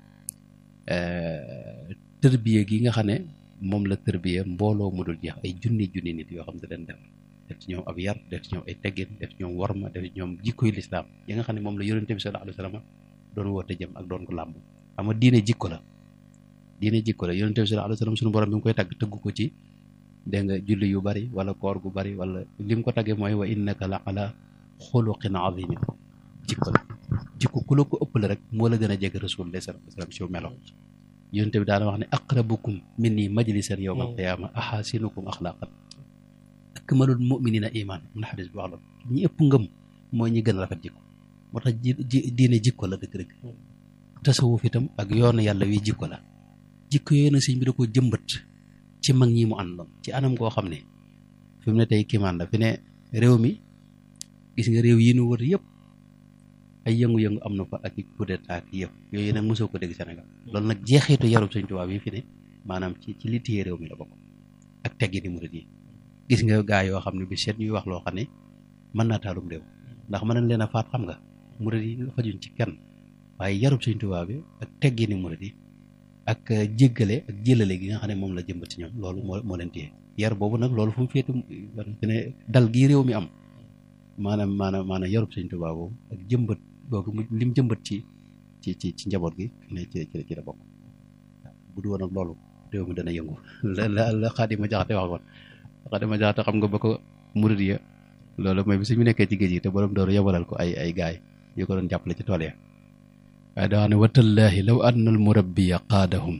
tërbiye gi nga xam ne moom la tërbiye mbooloo mu dul jeex ay junni nit yoo xam ne leen def ci ñoom ab yar def ci ñoom ay teggin def ci ñoom warma def ci ñoom jikkoy lislaam yi nga xam ne moom la yonente bi sallallahu alayhi wa sallam doon woote jëm ak doon ko làmb xam nga diine jikko la yonente bi sallallahu alayhi wa sallam suñu borom bi mu koy tagg tëggu ko ci dégg nga julli yu bari wala koor gu bari wala lim ko taggee mooy wa innaka la ala xuluqin azimin jikko ku la ko ëpp la rek moo la gën a jege rasulullah sallallahu alayhi wa sallam ci melo yonente bi daana wax ne aqrabukum minni majlisan yawma alqiyama ahasinukum axlaqan akmalul muminina iman mun na xadis bi wax loolu ñi ëpp ngëm mooy ñi gën a rafet jikko moo tax diine jikko la dëgg-dëgg tasawuf itam ak yoonu yàlla wi jikko la jikko yooyu nag sëñ bi da ko jëmbat ci mag ñi mu àndoon ci anam koo xam ne fi mu ne tey kiimaan la fi ne réew mi gis nga réew yi nu wër yëpp ay yëngu-yëngu am na fa ak coup d'état ak yëpp yooyu nag mosoo ko dégg Sénégal loolu nag jeexitu yarub Sëñ Tuubaa yi fi ne maanaam ci li téye réew mi la bokk ak teggi ni murid yi gis nga gaa yoo xam ne bi seet ñuy wax loo xam ne mën naa taalum réew ndax mën nañ leen a faat xam nga murid yi xajuñ ci kenn waaye yarub Sëñ Tuubaa bi ak teggi ni murid yi ak jéggale ak jëlale gi nga xam ne moom la jëmbat ci ñoom loolu moo leen téye yar boobu nag loolu fu mu féete fi ne dal gii réew mi am maanaam yarub Sëñ Tuubaa boobu ak jëmbat googu lim jëmbat ci njaboot gi ne ci la bokk bu du woon ak loolu réew mi dana yëngu la Xaadima Jaxate wax woon Xaadima Jaxate xam nga ba ko murid ya loolu mooy bi suñu nekkee ci géej gi te borom dooru yabalal ko ay gaay yu ko doon jàppale ci tool ya waaye daa wax ne watallaahi law anna al murabbiya qaadahum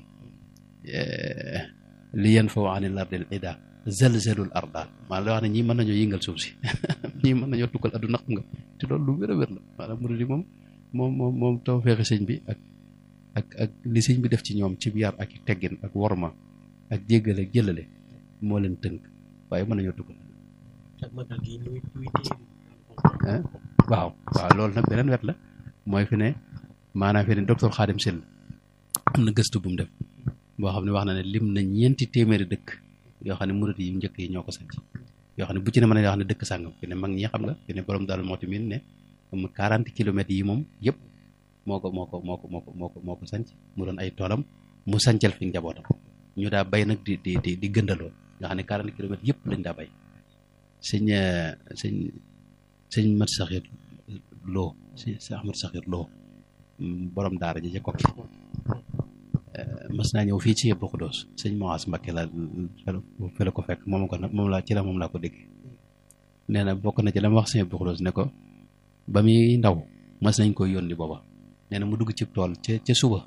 li yanfaw an il ardil ida zalzalul arda maanaam da wax ne ñii mën nañoo yëngal suuf si ñii mën nañoo tukkal adduna xam nga te loolu lu wér a wér la maanaam murid yi moom taw feexi sëñ bi ak li sëñ bi def ci ñoom ci yar ak teggin ak worma ak jéggale ak jëlale moo leen tënk waaye mën nañoo tukkal waaw loolu nag beneen wet la mooy fi ne maanaam fi ne docteur Khadim Syll am na gëstu bu mu def boo xam ne wax na ne lim na 4 téeméeri dëkk yoo xam ne murid yi njëkk yi ñoo ko sanc yoo xam ne bu ci ne mën a wax ne dëkk sàngam fi ne mag ñi xam nga fi ne borom daal moo tamit ne am 40 kilomètres yi moom yëpp moo ko sanc mu doon ay toolam mu sancal fi njabootam ñu daa bay nag di gëndaloo nga xam ne 40 kilomètres yëpp lañ daa bay sëñ Mat Saxir Lo sëñ Ahmad Saxir Lo borom daara ji ca Kokki mas naa ñëw fii ci Yëpp Xudoos sëñ Moas Mbakke la fi la ko fekk moom laa ko dégg nee na bokk na ci la ma wax sëñ Yëpp Xudoos ne ko ba muy ndaw mas nañ koy yónni booba nee na mu dugg ci tool ca suba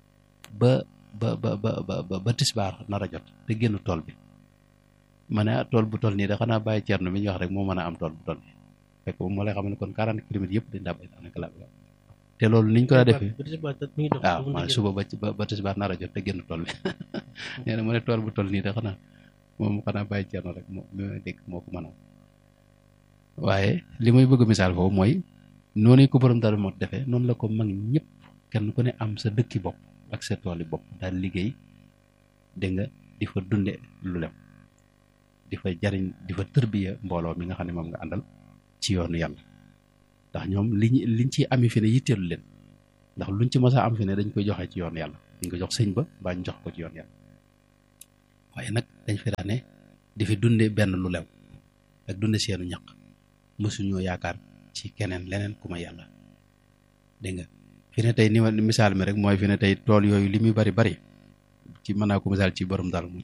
ba tisbaar nar a jot te génn tool bi ma ne tool bu toll nii da xanaa bàyyi Ceerno mi ñu wax rek moo mën a am tool bu toll nii fekk moom moo lay xam ne kon 40 kilomètres yëpp dañ daa bay daanaka la te loolu niñ ko daa defee waaw man suba ba tisbaar nar a jot te génn tool bi nee na mu ne tool bu toll nii da xanaa bàyyi Ceerno rek moo dégg moo ko mën a waaye li may bëgg misaal foofu mooy noonu ko borom daal moo defee noonu la ko mag ñëpp kenn ku ne am sa dëkki bopp ak sa tooli bopp daal liggéey dégg nga di fa dunde lu lem di fa jariñ di fa tërbiya mbooloo mi nga xam ne moom nga àndal ci yoonu yàlla ndax ñoom liñ ciy ami fi ne yitteelu leen ndax luñ ci mës a am fi ne dañ koy joxe ci yoon yàlla dañ ko jox sëñ ba baa ñu jox ko ci yoon yàlla waaye nag dañ fi daane di fi dunde benn lu lew ak dunde seenu ñaq mësuñoo yaakaar ci keneen leneen ku ma yàlla dégg nga fi ne tey ni misaal mi rek mooy fi ne tey tool yooyu li muy bari bari ci mën naa ko misaal ci borom daal mu